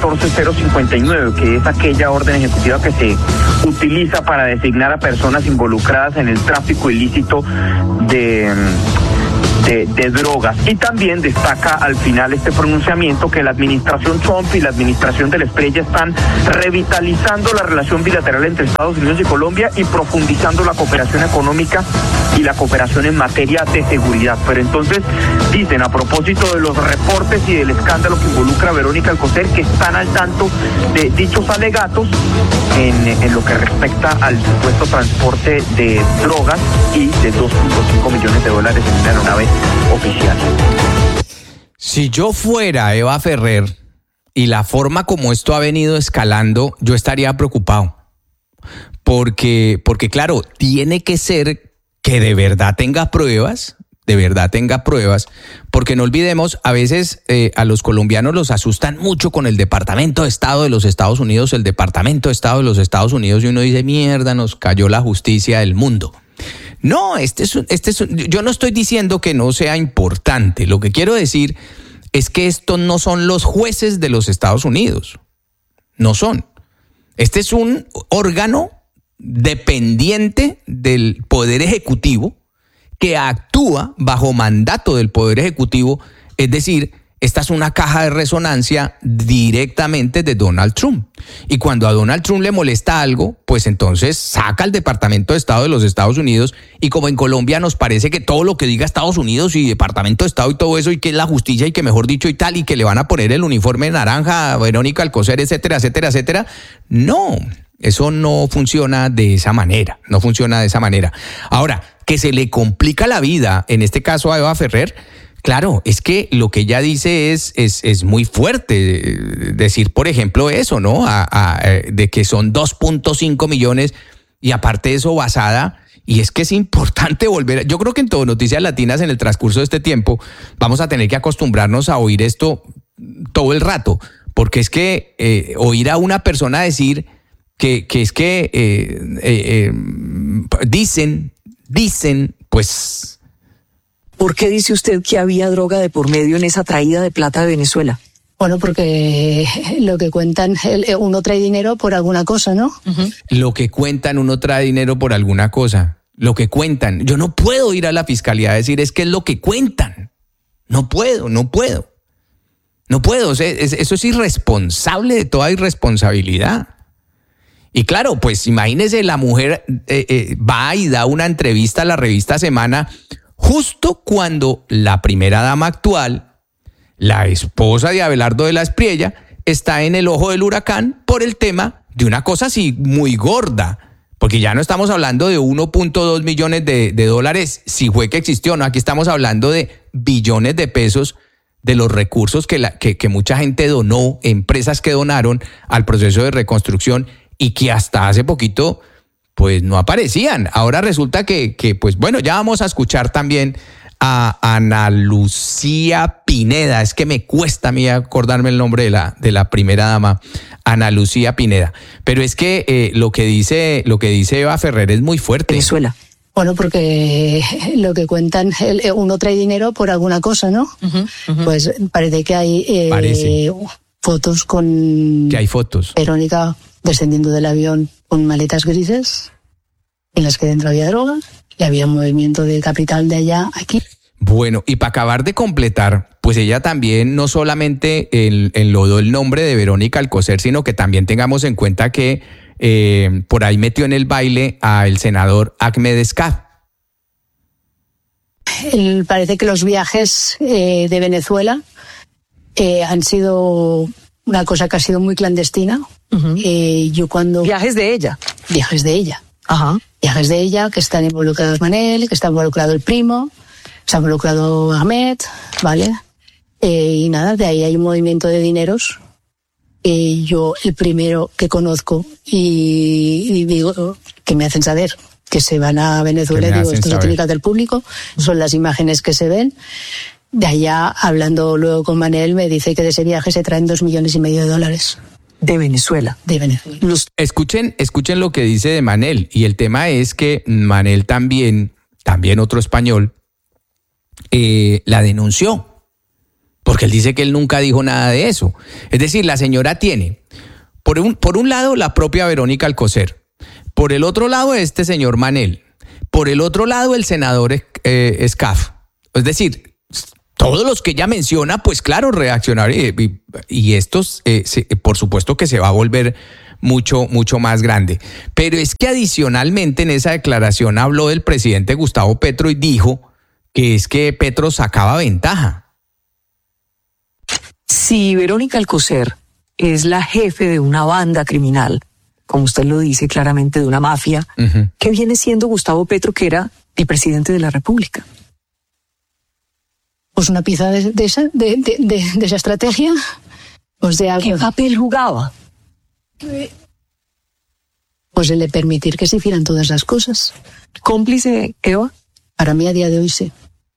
catorce cero cincuenta y nueve, que es aquella orden ejecutiva que se utiliza para designar a personas involucradas en el tráfico ilícito de... De, de drogas. Y también destaca al final este pronunciamiento que la administración Trump y la administración del Spray ya están revitalizando la relación bilateral entre Estados Unidos y Colombia y profundizando la cooperación económica y la cooperación en materia de seguridad. Pero entonces dicen, a propósito de los reportes y del escándalo que involucra a Verónica Alcocer, que están al tanto de dichos alegatos en, en lo que respecta al supuesto transporte de drogas y de dos punto cinco millones de dólares en una aeronave oficial. Si yo fuera Eva Ferrer y la forma como esto ha venido escalando, yo estaría preocupado. Porque, porque claro, tiene que ser que de verdad tenga pruebas, de verdad tenga pruebas, porque no olvidemos, a veces eh, a los colombianos los asustan mucho con el Departamento de Estado de los Estados Unidos, el Departamento de Estado de los Estados Unidos, y uno dice, mierda, nos cayó la justicia del mundo. No, este es, este es, yo no estoy diciendo que no sea importante. Lo que quiero decir es que estos no son los jueces de los Estados Unidos. No son. Este es un órgano dependiente del Poder Ejecutivo que actúa bajo mandato del Poder Ejecutivo. Es decir, esta es una caja de resonancia directamente de Donald Trump. Y cuando a Donald Trump le molesta algo, pues entonces saca al Departamento de Estado de los Estados Unidos. Y como en Colombia nos parece que todo lo que diga Estados Unidos y Departamento de Estado y todo eso, y que es la justicia y que mejor dicho y tal, y que le van a poner el uniforme naranja a Verónica Alcocer, etcétera, etcétera, etcétera. No, eso no funciona de esa manera, no funciona de esa manera. Ahora, que se le complica la vida, en este caso a Eva Ferrer. Claro, es que lo que ella dice es, es, es muy fuerte. Decir, por ejemplo, eso, ¿no? A, a, de que son dos punto cinco millones y aparte de eso basada. Y es que es importante volver. Yo creo que en todo Noticias Latinas, en el transcurso de este tiempo, vamos a tener que acostumbrarnos a oír esto todo el rato. Porque es que eh, oír a una persona decir que, que es que eh, eh, eh, dicen, dicen, pues... ¿Por qué dice usted que había droga de por medio en esa traída de plata de Venezuela? Bueno, porque lo que cuentan, uno trae dinero por alguna cosa, ¿no? Uh-huh. Lo que cuentan, uno trae dinero por alguna cosa. Lo que cuentan. Yo no puedo ir a la fiscalía a decir es que es lo que cuentan. No puedo, no puedo. No puedo. O sea, eso es irresponsable de toda irresponsabilidad. Y claro, pues imagínese, la mujer eh, eh, va y da una entrevista a la revista Semana justo cuando la primera dama actual, la esposa de Abelardo de la Espriella, está en el ojo del huracán por el tema de una cosa así muy gorda. Porque ya no estamos hablando de uno punto dos millones de, de dólares, si fue que existió, no, aquí estamos hablando de billones de pesos de los recursos que, la, que, que mucha gente donó, empresas que donaron al proceso de reconstrucción y que hasta hace poquito pues no aparecían. Ahora resulta que, que, pues bueno, ya vamos a escuchar también a Ana Lucía Pineda. Es que me cuesta a mí acordarme el nombre de la, de la primera dama, Ana Lucía Pineda. Pero es que eh, lo que dice, lo que dice Eva Ferrer es muy fuerte. Venezuela. Bueno, porque lo que cuentan, uno trae dinero por alguna cosa, ¿no? Uh-huh, uh-huh. Pues parece que hay eh, parece. fotos con... Que hay fotos. Verónica descendiendo del avión con maletas grises en las que dentro había droga y había un movimiento de capital de allá a aquí. Bueno, y para acabar de completar, pues ella también no solamente enlodó el nombre de Verónica Alcocer, sino que también tengamos en cuenta que eh, por ahí metió en el baile al senador Ahmed Escaf. El, parece que los viajes eh, de Venezuela eh, han sido una cosa que ha sido muy clandestina. Uh-huh. Eh, yo cuando viajes de ella, viajes de ella, ajá, viajes de ella que están involucrados Manel, que está involucrado el primo, se ha involucrado Ahmed, vale, eh, y nada, de ahí hay un movimiento de dineros. Eh, yo el primero que conozco y, y digo que me hacen saber que se van a Venezuela, digo esto se tiene que hacer público, son las imágenes que se ven. De allá, hablando luego con Manel, me dice que de ese viaje se traen dos millones y medio de dólares. De Venezuela. De Venezuela. Los... Escuchen, escuchen lo que dice de Manel. Y el tema es que Manel también, también otro español, eh, la denunció. porque él dice que él nunca dijo nada de eso. Es decir, la señora tiene, por un, por un lado, la propia Verónica Alcocer, por el otro lado, este señor Manel, por el otro lado, el senador eh, Escaf. Es decir, todos los que ella menciona, pues claro, reaccionar y, y, y estos, eh, se, por supuesto que se va a volver mucho, mucho más grande. Pero es que adicionalmente en esa declaración habló del presidente Gustavo Petro y dijo que es que Petro sacaba ventaja. Si Verónica Alcocer es la jefe de una banda criminal, como usted lo dice claramente, de una mafia, uh-huh. ¿qué viene siendo Gustavo Petro, que era el presidente de la República? Pues una pieza de, de, esa, de, de, de, de esa estrategia. Pues de algo. ¿Qué papel jugaba? Pues el de permitir que se hicieran todas las cosas. ¿Cómplice, Eva? Para mí a día de hoy sí.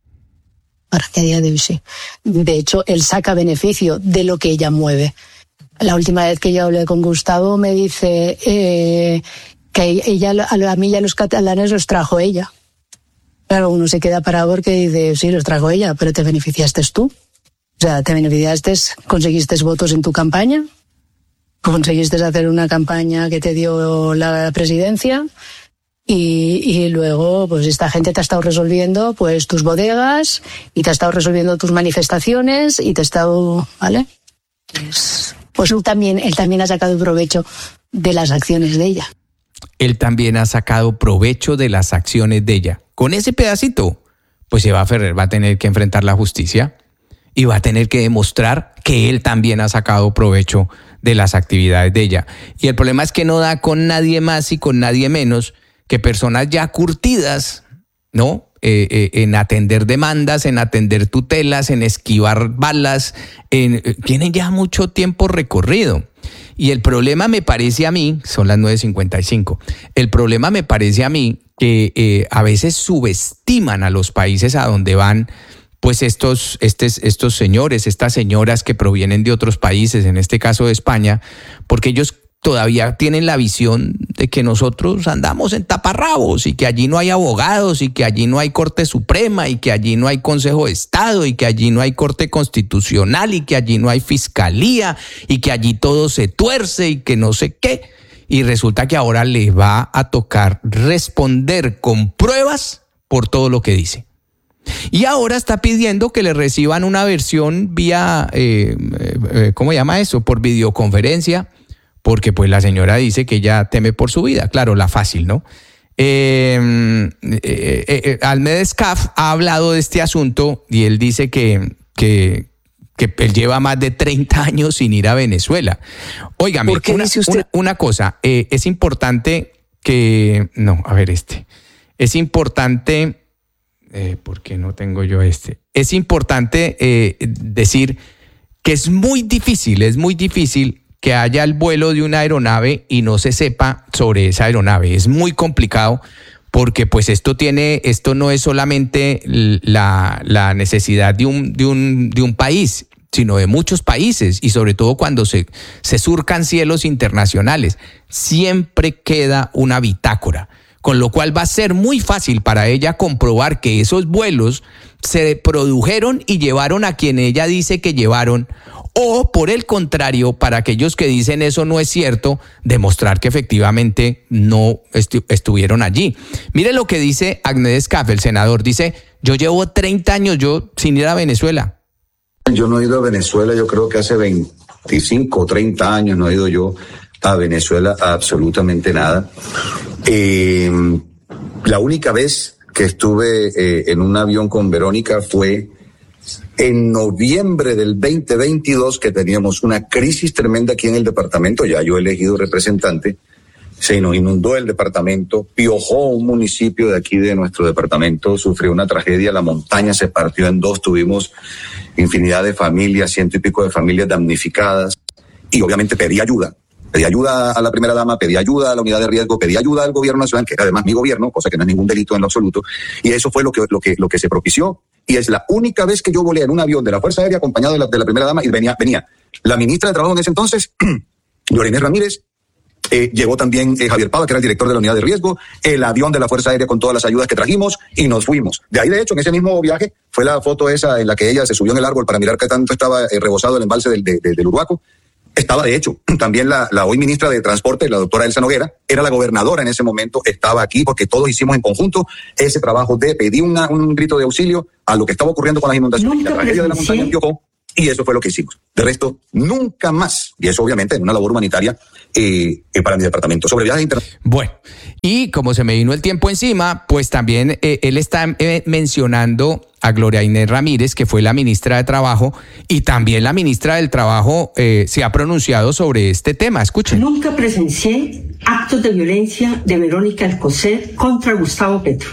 Para mí a día de hoy sí. De hecho, él saca beneficio de lo que ella mueve. La última vez que yo hablé con Gustavo me dice eh, que ella, a mí ya los catalanes los trajo ella. Claro, uno se queda parado porque dice, sí, los trajo ella, pero te beneficiaste tú. O sea, te beneficiaste, conseguiste votos en tu campaña, conseguiste hacer una campaña que te dio la presidencia y, y luego pues esta gente te ha estado resolviendo pues tus bodegas y te ha estado resolviendo tus manifestaciones y te ha estado, ¿vale? Pues, pues él también, él también ha sacado provecho de las acciones de ella. Él también ha sacado provecho de las acciones de ella. Con ese pedacito, pues Eva Ferrer va a tener que enfrentar la justicia y va a tener que demostrar que él también ha sacado provecho de las actividades de ella. Y el problema es que no da con nadie más y con nadie menos que personas ya curtidas, ¿no? Eh, eh, en atender demandas, en atender tutelas, en esquivar balas, en, eh, tienen ya mucho tiempo recorrido. Y el problema me parece a mí, son las nueve cincuenta y cinco, el problema me parece a mí que eh, a veces subestiman a los países a donde van pues estos, estos, estos señores, estas señoras que provienen de otros países, en este caso de España, porque ellos todavía tienen la visión de que nosotros andamos en taparrabos y que allí no hay abogados y que allí no hay Corte Suprema y que allí no hay Consejo de Estado y que allí no hay Corte Constitucional y que allí no hay Fiscalía y que allí todo se tuerce y que no sé qué. Y resulta que ahora les va a tocar responder con pruebas por todo lo que dice. Y ahora está pidiendo que le reciban una versión vía, eh, eh, ¿cómo se llama eso? Por videoconferencia, porque pues la señora dice que ella teme por su vida. Claro, la fácil, ¿no? Eh, eh, eh, eh, Ahmed Escaf ha hablado de este asunto y él dice que, que, que él lleva más de treinta años sin ir a Venezuela. Óigame, ¿por qué una, dice usted? una, una cosa, eh, es importante que... No, a ver este. Es importante... Eh, ¿Por qué no tengo yo este? Es importante eh, decir que es muy difícil, es muy difícil que haya el vuelo de una aeronave y no se sepa sobre esa aeronave. Es muy complicado porque pues esto tiene, esto no es solamente la, la necesidad de un, de un, de un país, sino de muchos países, y sobre todo cuando se, se surcan cielos internacionales. Siempre queda una bitácora, con lo cual va a ser muy fácil para ella comprobar que esos vuelos se produjeron y llevaron a quien ella dice que llevaron, o por el contrario, para aquellos que dicen eso no es cierto, demostrar que efectivamente no estu- estuvieron allí. Mire lo que dice Ahmed Escaf, el senador, dice, yo llevo treinta años yo sin ir a Venezuela. Yo no he ido a Venezuela, yo creo que hace veinticinco o treinta años no he ido yo a Venezuela a absolutamente nada. Eh, la única vez que estuve eh, en un avión con Verónica fue en noviembre del veinte veintidós, que teníamos una crisis tremenda aquí en el departamento. Ya yo he elegido representante, se nos inundó el departamento, Piojó, un municipio de aquí de nuestro departamento, sufrió una tragedia, la montaña se partió en dos, tuvimos infinidad de familias, ciento y pico de familias damnificadas, y obviamente pedí ayuda. Pedí ayuda a la primera dama, pedí ayuda a la unidad de riesgo, pedí ayuda al gobierno nacional, que era además mi gobierno, cosa que no es ningún delito en lo absoluto, y eso fue lo que, lo que, lo que se propició. Y es la única vez que yo volé en un avión de la Fuerza Aérea acompañado de la, de la primera dama, y venía, venía la ministra de Trabajo en ese entonces, Lorena Ramírez, Eh, llegó también eh, Javier Pava, que era el director de la unidad de riesgo, el avión de la Fuerza Aérea con todas las ayudas que trajimos y nos fuimos. De ahí, de hecho, en ese mismo viaje fue la foto esa en la que ella se subió en el árbol para mirar qué tanto estaba eh, rebosado el embalse del, de, de, del Uruaco. Estaba, de hecho, también la, la hoy ministra de Transporte, la doctora Elsa Noguera, era la gobernadora en ese momento, estaba aquí porque todos hicimos en conjunto ese trabajo de pedir una, un grito de auxilio a lo que estaba ocurriendo con las inundaciones y la tragedia de la montaña en Biocó, y eso fue lo que hicimos. De resto, nunca más, y eso obviamente en una labor humanitaria eh, eh, para mi departamento. Sobre viajes internacionales. Bueno, y como se me vino el tiempo encima, pues también eh, él está eh, mencionando a Gloria Inés Ramírez, que fue la ministra de Trabajo, y también la ministra del Trabajo eh, se ha pronunciado sobre este tema. Escuchen. Nunca presencié actos de violencia de Verónica Alcocer contra Gustavo Petro.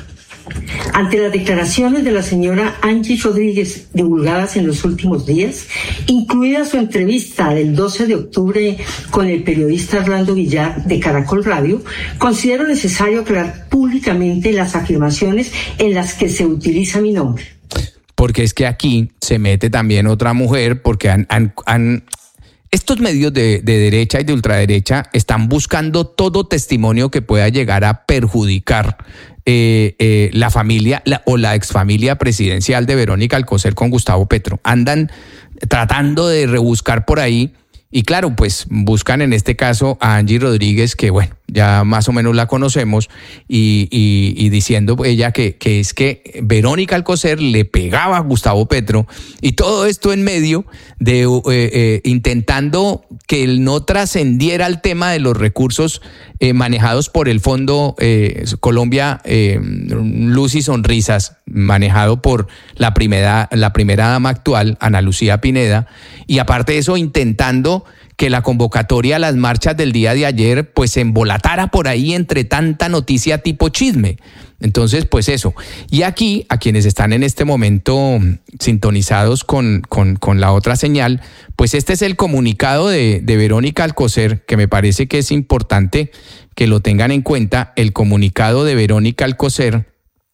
Ante las declaraciones de la señora Angie Rodríguez divulgadas en los últimos días, incluida su entrevista del doce de octubre con el periodista Orlando Villar de Caracol Radio, considero necesario aclarar públicamente las afirmaciones en las que se utiliza mi nombre. Porque es que aquí se mete también otra mujer, porque han, han, han estos medios de, de derecha y de ultraderecha están buscando todo testimonio que pueda llegar a perjudicar eh, eh, la familia la, o la exfamilia presidencial de Verónica Alcocer con Gustavo Petro. Andan tratando de rebuscar por ahí. Y claro, pues buscan en este caso a Angie Rodríguez, que bueno, ya más o menos la conocemos, y, y, y diciendo ella que, que es que Verónica Alcocer le pegaba a Gustavo Petro, y todo esto en medio de eh, eh, intentando que él no trascendiera el tema de los recursos eh, manejados por el Fondo eh, Colombia eh, Luz y Sonrisas, manejado por la primera, la primera dama actual, Ana Lucía Pineda, y aparte de eso intentando que la convocatoria a las marchas del día de ayer pues se embolatara por ahí entre tanta noticia tipo chisme. Entonces, pues eso. Y aquí, a quienes están en este momento sintonizados con, con, con la otra señal, pues este es el comunicado de, de Verónica Alcocer, que me parece que es importante que lo tengan en cuenta, el comunicado de Verónica Alcocer,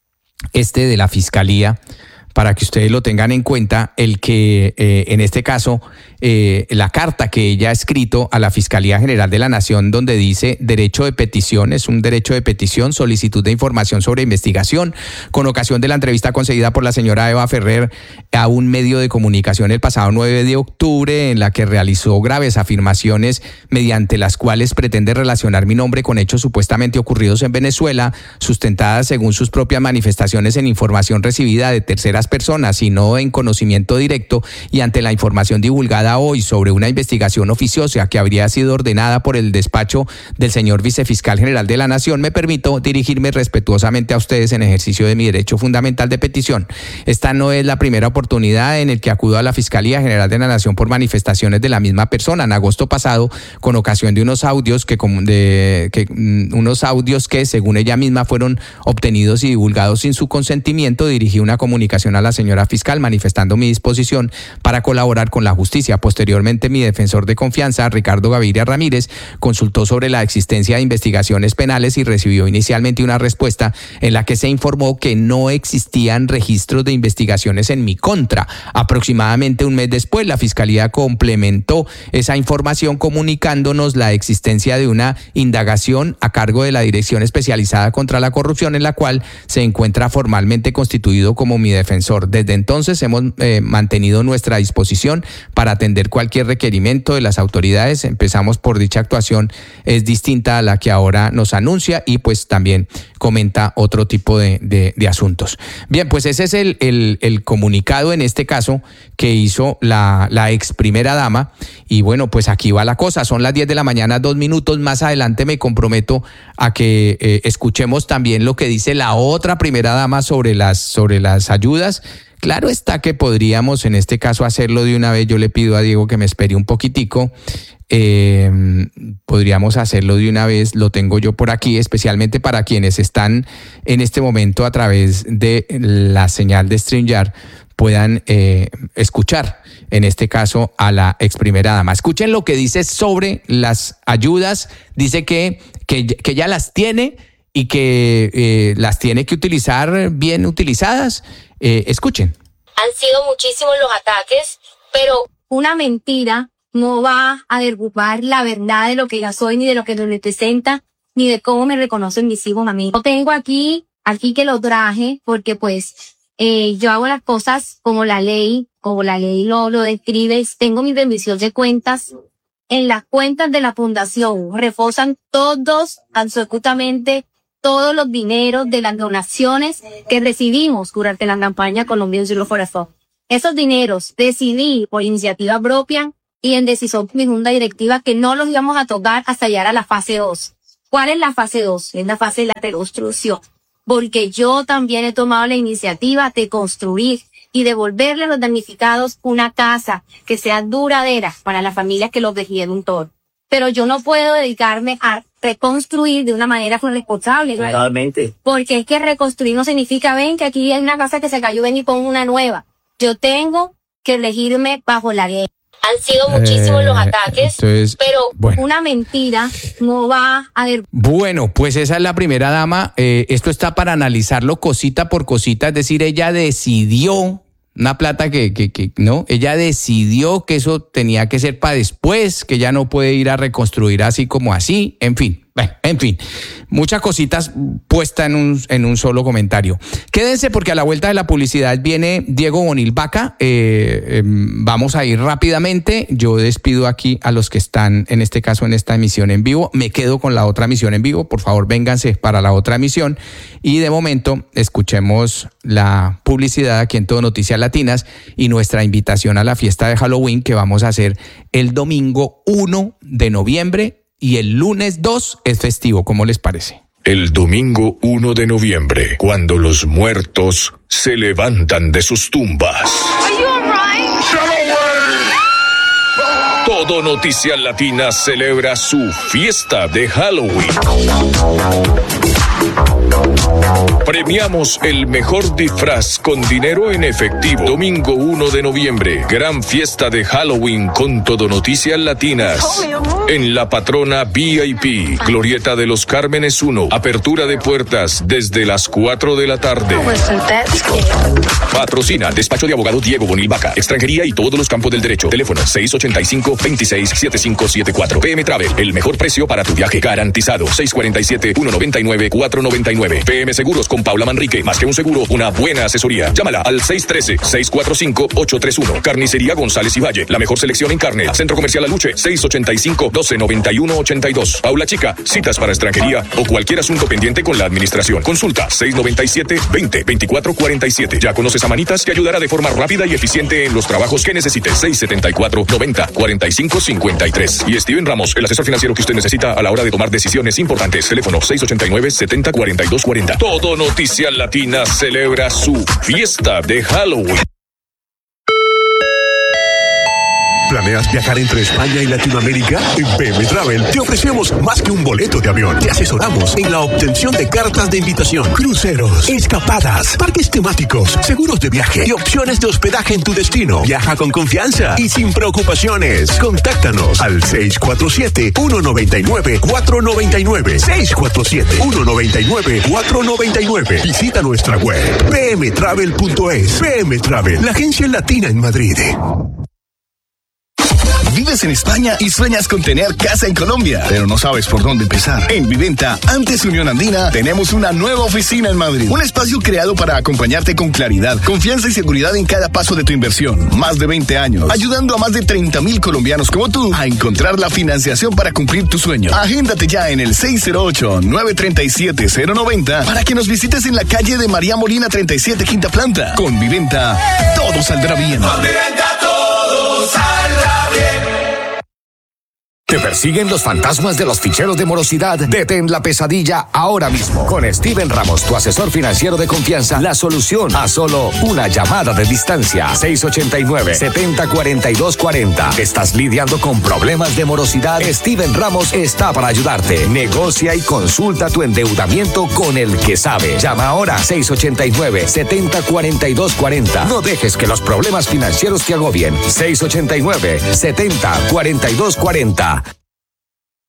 este de la Fiscalía, para que ustedes lo tengan en cuenta, el que eh, en este caso, eh, la carta que ella ha escrito a la Fiscalía General de la Nación, donde dice derecho de petición, es un derecho de petición, solicitud de información sobre investigación, con ocasión de la entrevista concedida por la señora Eva Ferrer a un medio de comunicación el pasado nueve de octubre, en la que realizó graves afirmaciones mediante las cuales pretende relacionar mi nombre con hechos supuestamente ocurridos en Venezuela, sustentadas según sus propias manifestaciones en información recibida de terceras personas y no en conocimiento directo, y ante la información divulgada hoy sobre una investigación oficiosa que habría sido ordenada por el despacho del señor vicefiscal general de la Nación, me permito dirigirme respetuosamente a ustedes en ejercicio de mi derecho fundamental de petición. Esta no es la primera oportunidad en el que acudo a la Fiscalía General de la Nación por manifestaciones de la misma persona. En agosto pasado, con ocasión de unos audios que, de, que unos audios que según ella misma fueron obtenidos y divulgados sin su consentimiento, dirigí una comunicación a la señora fiscal manifestando mi disposición para colaborar con la justicia. Posteriormente, mi defensor de confianza, Ricardo Gaviria Ramírez, consultó sobre la existencia de investigaciones penales y recibió inicialmente una respuesta en la que se informó que no existían registros de investigaciones en mi contra. Aproximadamente un mes después, la Fiscalía complementó esa información comunicándonos la existencia de una indagación a cargo de la Dirección Especializada contra la Corrupción, en la cual se encuentra formalmente constituido como mi defensor. Desde entonces hemos eh, mantenido nuestra disposición para atender cualquier requerimiento de las autoridades. Empezamos por dicha actuación, es distinta a la que ahora nos anuncia, y pues también comenta otro tipo de, de, de asuntos. Bien, pues ese es el, el, el comunicado en este caso que hizo la, la ex primera dama, y bueno, pues aquí va la cosa. Son las diez de la mañana, dos minutos. Más adelante me comprometo a que eh, escuchemos también lo que dice la otra primera dama sobre las, sobre las ayudas. Claro está que podríamos en este caso hacerlo de una vez. Yo le pido a Diego que me espere un poquitico. Eh, podríamos hacerlo de una vez, lo tengo yo por aquí, especialmente para quienes están en este momento a través de la señal de StreamYard puedan eh, escuchar en este caso a la ex primera dama. Escuchen lo que dice sobre las ayudas. Dice que, que, que ya las tiene y que eh, las tiene que utilizar bien utilizadas. Eh, escuchen. Han sido muchísimos los ataques, pero una mentira no va a derrumbar la verdad de lo que ya soy, ni de lo que me representa, ni de cómo me reconocen mis hijos a mí. Yo tengo aquí, aquí que lo traje, porque pues eh, yo hago las cosas como la ley, como la ley lo, lo describe. Tengo mi rendición de cuentas. En las cuentas de la fundación reposan todos, absolutamente todos los dineros de las donaciones que recibimos durante la campaña Colombia Un Solo Corazón. Esos dineros decidí por iniciativa propia y en decisión de mi junta directiva que no los íbamos a tocar hasta llegar a la fase dos. ¿Cuál es la fase dos? Es la fase de la reconstrucción. Porque yo también he tomado la iniciativa de construir y devolverle a los damnificados una casa que sea duradera para las familias que los perdieron todo. Pero yo no puedo dedicarme a reconstruir de una manera responsable. Realmente. Porque es que reconstruir no significa, ven, que aquí hay una casa que se cayó, ven y pongo una nueva. Yo tengo que elegirme bajo la ley. Han sido muchísimos eh, los ataques, entonces, pero bueno. Una mentira no va a haber. Bueno, pues esa es la primera dama. Eh, esto está para analizarlo cosita por cosita, es decir, ella decidió una plata que, que, que no, ella decidió que eso tenía que ser para después, que ya no puede ir a reconstruir así como así, en fin. Bueno, en fin, muchas cositas puestas en un, en un solo comentario. Quédense porque a la vuelta de la publicidad viene Diego Bonil Vaca. Eh, eh, vamos a ir rápidamente. Yo despido aquí a los que están, en este caso, en esta emisión en vivo. Me quedo con la otra emisión en vivo. Por favor, vénganse para la otra emisión. Y de momento, escuchemos la publicidad aquí en Todo Noticias Latinas y nuestra invitación a la fiesta de Halloween que vamos a hacer el domingo uno de noviembre. Y el lunes dos es festivo, ¿cómo les parece? El domingo uno de noviembre, cuando los muertos se levantan de sus tumbas. Are you all right? Todo Noticias Latinas celebra su fiesta de Halloween. Premiamos el mejor disfraz con dinero en efectivo. Domingo uno de noviembre, gran fiesta de Halloween con Todo Noticias Latinas. En La Patrona V I P, Glorieta de los Cármenes uno. Apertura de puertas desde las cuatro de la tarde. Patrocina Despacho de Abogado Diego Bonil Vaca. Extranjería y todos los campos del derecho. Teléfono seis ocho cinco, dos seis, siete cinco siete cuatro. P M Travel, el mejor precio para tu viaje garantizado. seis cuatro siete, uno nueve nueve, cuatro nueve nueve. P M Seguros con Paula Manrique. Más que un seguro, una buena asesoría. Llámala al seis uno tres, seis cuatro cinco, ocho tres uno. Carnicería González y Valle. La mejor selección en carne. Centro Comercial Aluche. seis ocho cinco, doce noventa y uno ochenta y dos. Paula Chica. Citas para extranjería o cualquier asunto pendiente con la administración. Consulta seis nueve siete, veinte, veinticuatro cuarenta y siete. Ya conoces a Manitas que ayudará de forma rápida y eficiente en los trabajos que necesites. seis setenta y cuatro, noventa, cuarenta y cinco cincuenta y tres. Y Steven Ramos, el asesor financiero que usted necesita a la hora de tomar decisiones importantes. Teléfono seis ocho nueve, setenta, cuarenta y dos cuarenta. Todo Noticias Latinas celebra su fiesta de Halloween. ¿Planeas viajar entre España y Latinoamérica? En P M Travel te ofrecemos más que un boleto de avión. Te asesoramos en la obtención de cartas de invitación, cruceros, escapadas, parques temáticos, seguros de viaje y opciones de hospedaje en tu destino. Viaja con confianza y sin preocupaciones. Contáctanos al seis cuatro siete, uno nueve nueve, cuatro nueve nueve. seis cuatro siete, uno nueve nueve, cuatro nueve nueve. Visita nuestra web p m travel punto es. P M Travel, la agencia latina en Madrid. Vives en España y sueñas con tener casa en Colombia, pero no sabes por dónde empezar. En Viventa, antes Unión Andina, tenemos una nueva oficina en Madrid. Un espacio creado para acompañarte con claridad, confianza y seguridad en cada paso de tu inversión. Más de veinte años, ayudando a más de treinta mil colombianos como tú a encontrar la financiación para cumplir tu sueño. Agéndate ya en el seis cero ocho, nueve tres siete, cero nueve cero para que nos visites en la calle de María Molina treinta y siete, quinta planta. Con Viventa, todo saldrá bien. Con Viventa todo saldrá bien. ¿Te persiguen los fantasmas de los ficheros de morosidad? Detén la pesadilla ahora mismo. Con Steven Ramos, tu asesor financiero de confianza, la solución a solo una llamada de distancia. seis ocho nueve, setenta, cuarenta y dos cuarenta. ¿Estás lidiando con problemas de morosidad? Steven Ramos está para ayudarte. Negocia y consulta tu endeudamiento con el que sabe. Llama ahora seis ocho nueve, setenta, cuarenta y dos cuarenta. No dejes que los problemas financieros te agobien. seis ocho nueve, setenta, cuarenta y dos cuarenta.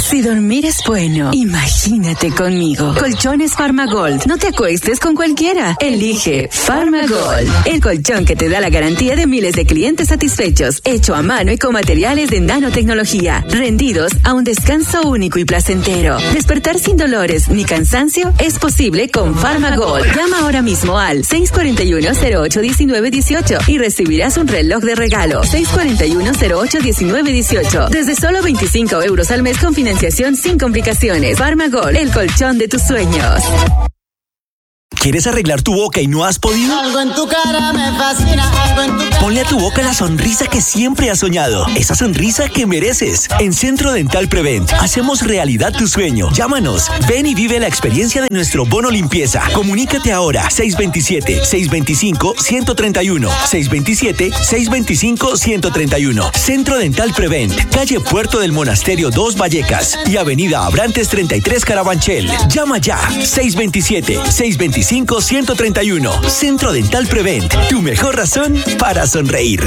Si dormir es bueno, imagínate conmigo. Colchones Farmagold. No te acuestes con cualquiera. Elige Farmagold. El colchón que te da la garantía de miles de clientes satisfechos. Hecho a mano y con materiales de nanotecnología. Rendidos a un descanso único y placentero. Despertar sin dolores ni cansancio es posible con Farmagold. Llama ahora mismo al seis cuatro uno, cero ocho uno nueve uno ocho y recibirás un reloj de regalo. seis cuatro uno, cero ocho uno nueve uno ocho. Desde solo veinticinco euros al mes con financiación sin complicaciones. Farmagold, el colchón de tus sueños. ¿Quieres arreglar tu boca y no has podido? Algo en tu cara me fascina, algo en tu cara. Ponle a tu boca la sonrisa que siempre has soñado. Esa sonrisa que mereces. En Centro Dental Prevent hacemos realidad tu sueño. Llámanos. Ven y vive la experiencia de nuestro bono limpieza. Comunícate ahora. seis dos siete, seis dos cinco, uno tres uno. seis dos siete, seis dos cinco, uno tres uno. Centro Dental Prevent. Calle Puerto del Monasterio dos Vallecas y Avenida Abrantes treinta y tres Carabanchel. Llama ya. seis dos siete, seis dos cinco, uno tres uno. Centro Dental Prevent. Tu mejor razón para sonreír.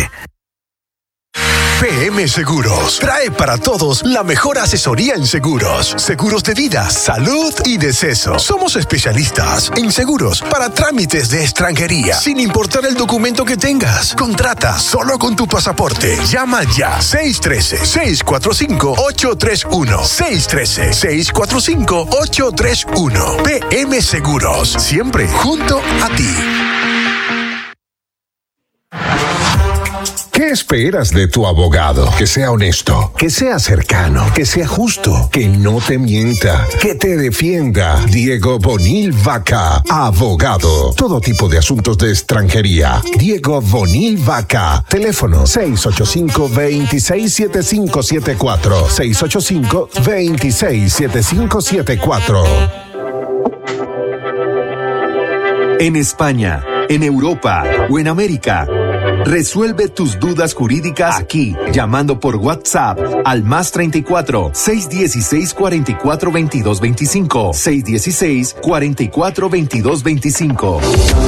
P M Seguros trae para todos la mejor asesoría en seguros, seguros de vida, salud y deceso. Somos especialistas en seguros para trámites de extranjería, sin importar el documento que tengas. Contrata solo con tu pasaporte. Llama ya seis uno tres, seis cuatro cinco, ocho tres uno. seis uno tres, seis cuatro cinco, ocho tres uno. P M Seguros, siempre junto a ti. ¿Qué esperas de tu abogado? Que sea honesto, que sea cercano, que sea justo, que no te mienta, que te defienda. Diego Bonil Vaca, abogado. Todo tipo de asuntos de extranjería. Diego Bonil Vaca. Teléfono seis ocho cinco, dos seis siete cinco siete cuatro. seis ocho cinco, dos seis siete cinco siete cuatro. En España, en Europa o en América. Resuelve tus dudas jurídicas aquí, llamando por WhatsApp al más treinta y cuatro, seiscientos dieciséis, cuarenta y cuatro, veintidós veinticinco, seiscientos dieciséis, cuarenta y cuatro, veintidós veinticinco.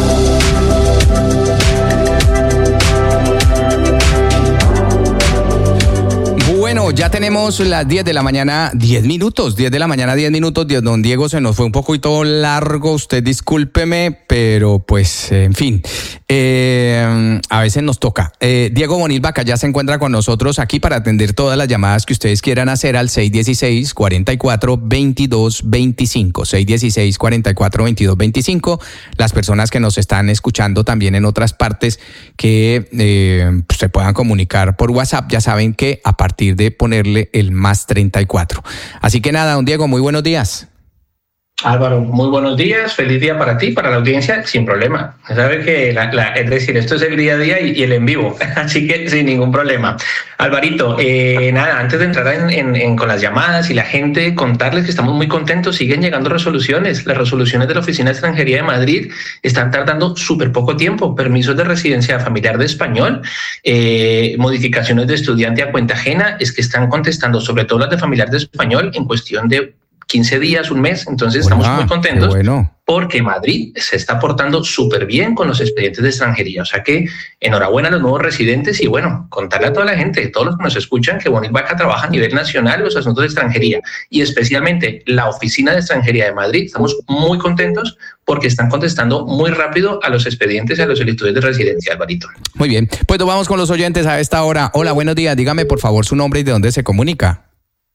Bueno, ya tenemos las diez de la mañana, diez minutos, diez de la mañana, diez minutos. Don Diego, se nos fue un poquito largo, usted discúlpeme, pero pues, en fin, eh, a veces nos toca. Eh, Diego Bonil Vaca ya se encuentra con nosotros aquí para atender todas las llamadas que ustedes quieran hacer al seis uno seis, cuarenta y cuatro, veintidós veinticinco, seis uno seis, cuarenta y cuatro, veintidós veinticinco. Las personas que nos están escuchando también en otras partes que eh, pues, se puedan comunicar por WhatsApp, ya saben que a partir de ponerle el más treinta y cuatro. Así que nada, don Diego, muy buenos días. Álvaro, muy buenos días, feliz día para ti, para la audiencia, sin problema. Sabe que, la, la, es decir, esto es el día a día y, y el en vivo, así que sin ningún problema. Alvarito, eh, nada, antes de entrar en, en, en, con las llamadas y la gente, contarles que estamos muy contentos, siguen llegando resoluciones. Las resoluciones de la Oficina de Extranjería de Madrid están tardando súper poco tiempo. Permisos de residencia familiar de español, eh, modificaciones de estudiante a cuenta ajena, es que están contestando, sobre todo las de familiar de español, en cuestión de quince días, un mes. Entonces bueno, estamos muy contentos bueno. porque Madrid se está portando súper bien con los expedientes de extranjería. O sea que enhorabuena a los nuevos residentes y bueno, contarle a toda la gente, todos los que nos escuchan, que Bonil Vaca trabaja a nivel nacional los asuntos de extranjería y especialmente la Oficina de Extranjería de Madrid. Estamos muy contentos porque están contestando muy rápido a los expedientes y a las solicitudes de residencia, Alvarito. Muy bien, pues nos vamos con los oyentes a esta hora. Hola, buenos días. Dígame por favor su nombre y de dónde se comunica.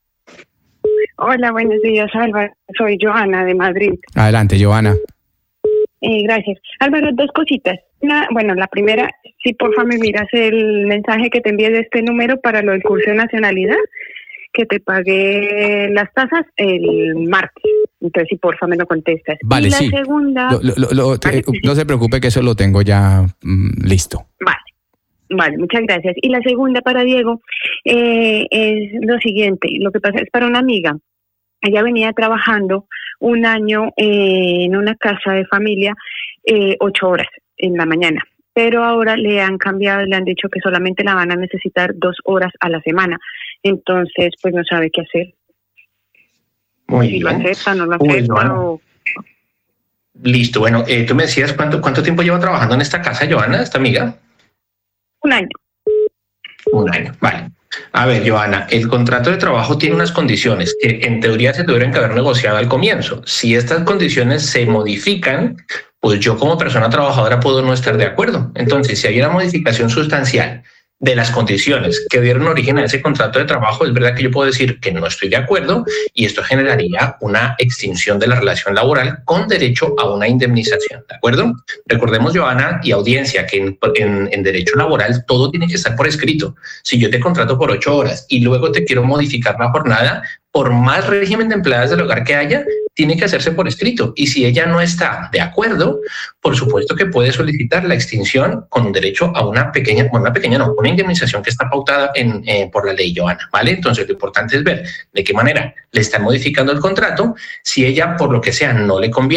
Hola, buenos días, Álvaro. Soy Joana de Madrid. Adelante, Joana. Eh, gracias. Álvaro, dos cositas. Una, bueno, la primera, si porfa me miras el mensaje que te envié de este número para lo del curso de nacionalidad, que te pagué las tasas el martes. Entonces, si porfa me lo contestas. Vale, y la sí. segunda... Lo, lo, lo, te, no se preocupe que eso lo tengo ya mm, listo. Vale. Vale, muchas gracias. Y la segunda para Diego eh, es lo siguiente. Lo que pasa es para una amiga. Ella venía trabajando un año eh, en una casa de familia, eh, ocho horas en la mañana. Pero ahora le han cambiado y le han dicho que solamente la van a necesitar dos horas a la semana. Entonces, pues no sabe qué hacer. Muy si bien. lo acepta, no lo acepta. Bueno. O... Listo. Bueno, eh, tú me decías, ¿cuánto, ¿cuánto tiempo lleva trabajando en esta casa, Joana, esta amiga? Un año. Un año, vale. A ver, Joana, el contrato de trabajo tiene unas condiciones que en teoría se tuvieron que haber negociado al comienzo. Si estas condiciones se modifican, pues yo como persona trabajadora puedo no estar de acuerdo. Entonces, si hay una modificación sustancial de las condiciones que dieron origen a ese contrato de trabajo, es verdad que yo puedo decir que no estoy de acuerdo y esto generaría una extinción de la relación laboral con derecho a una indemnización, ¿de acuerdo? Recordemos, Joana y audiencia, que en, en, en derecho laboral todo tiene que estar por escrito. Si yo te contrato por ocho horas y luego te quiero modificar la jornada, por más régimen de empleadas del hogar que haya, tiene que hacerse por escrito. Y si ella no está de acuerdo, por supuesto que puede solicitar la extinción con derecho a una pequeña, bueno, una pequeña no, una indemnización que está pautada en, eh, por la ley, Joana, ¿vale? Entonces lo importante es ver de qué manera le están modificando el contrato. Si ella, por lo que sea, no le conviene,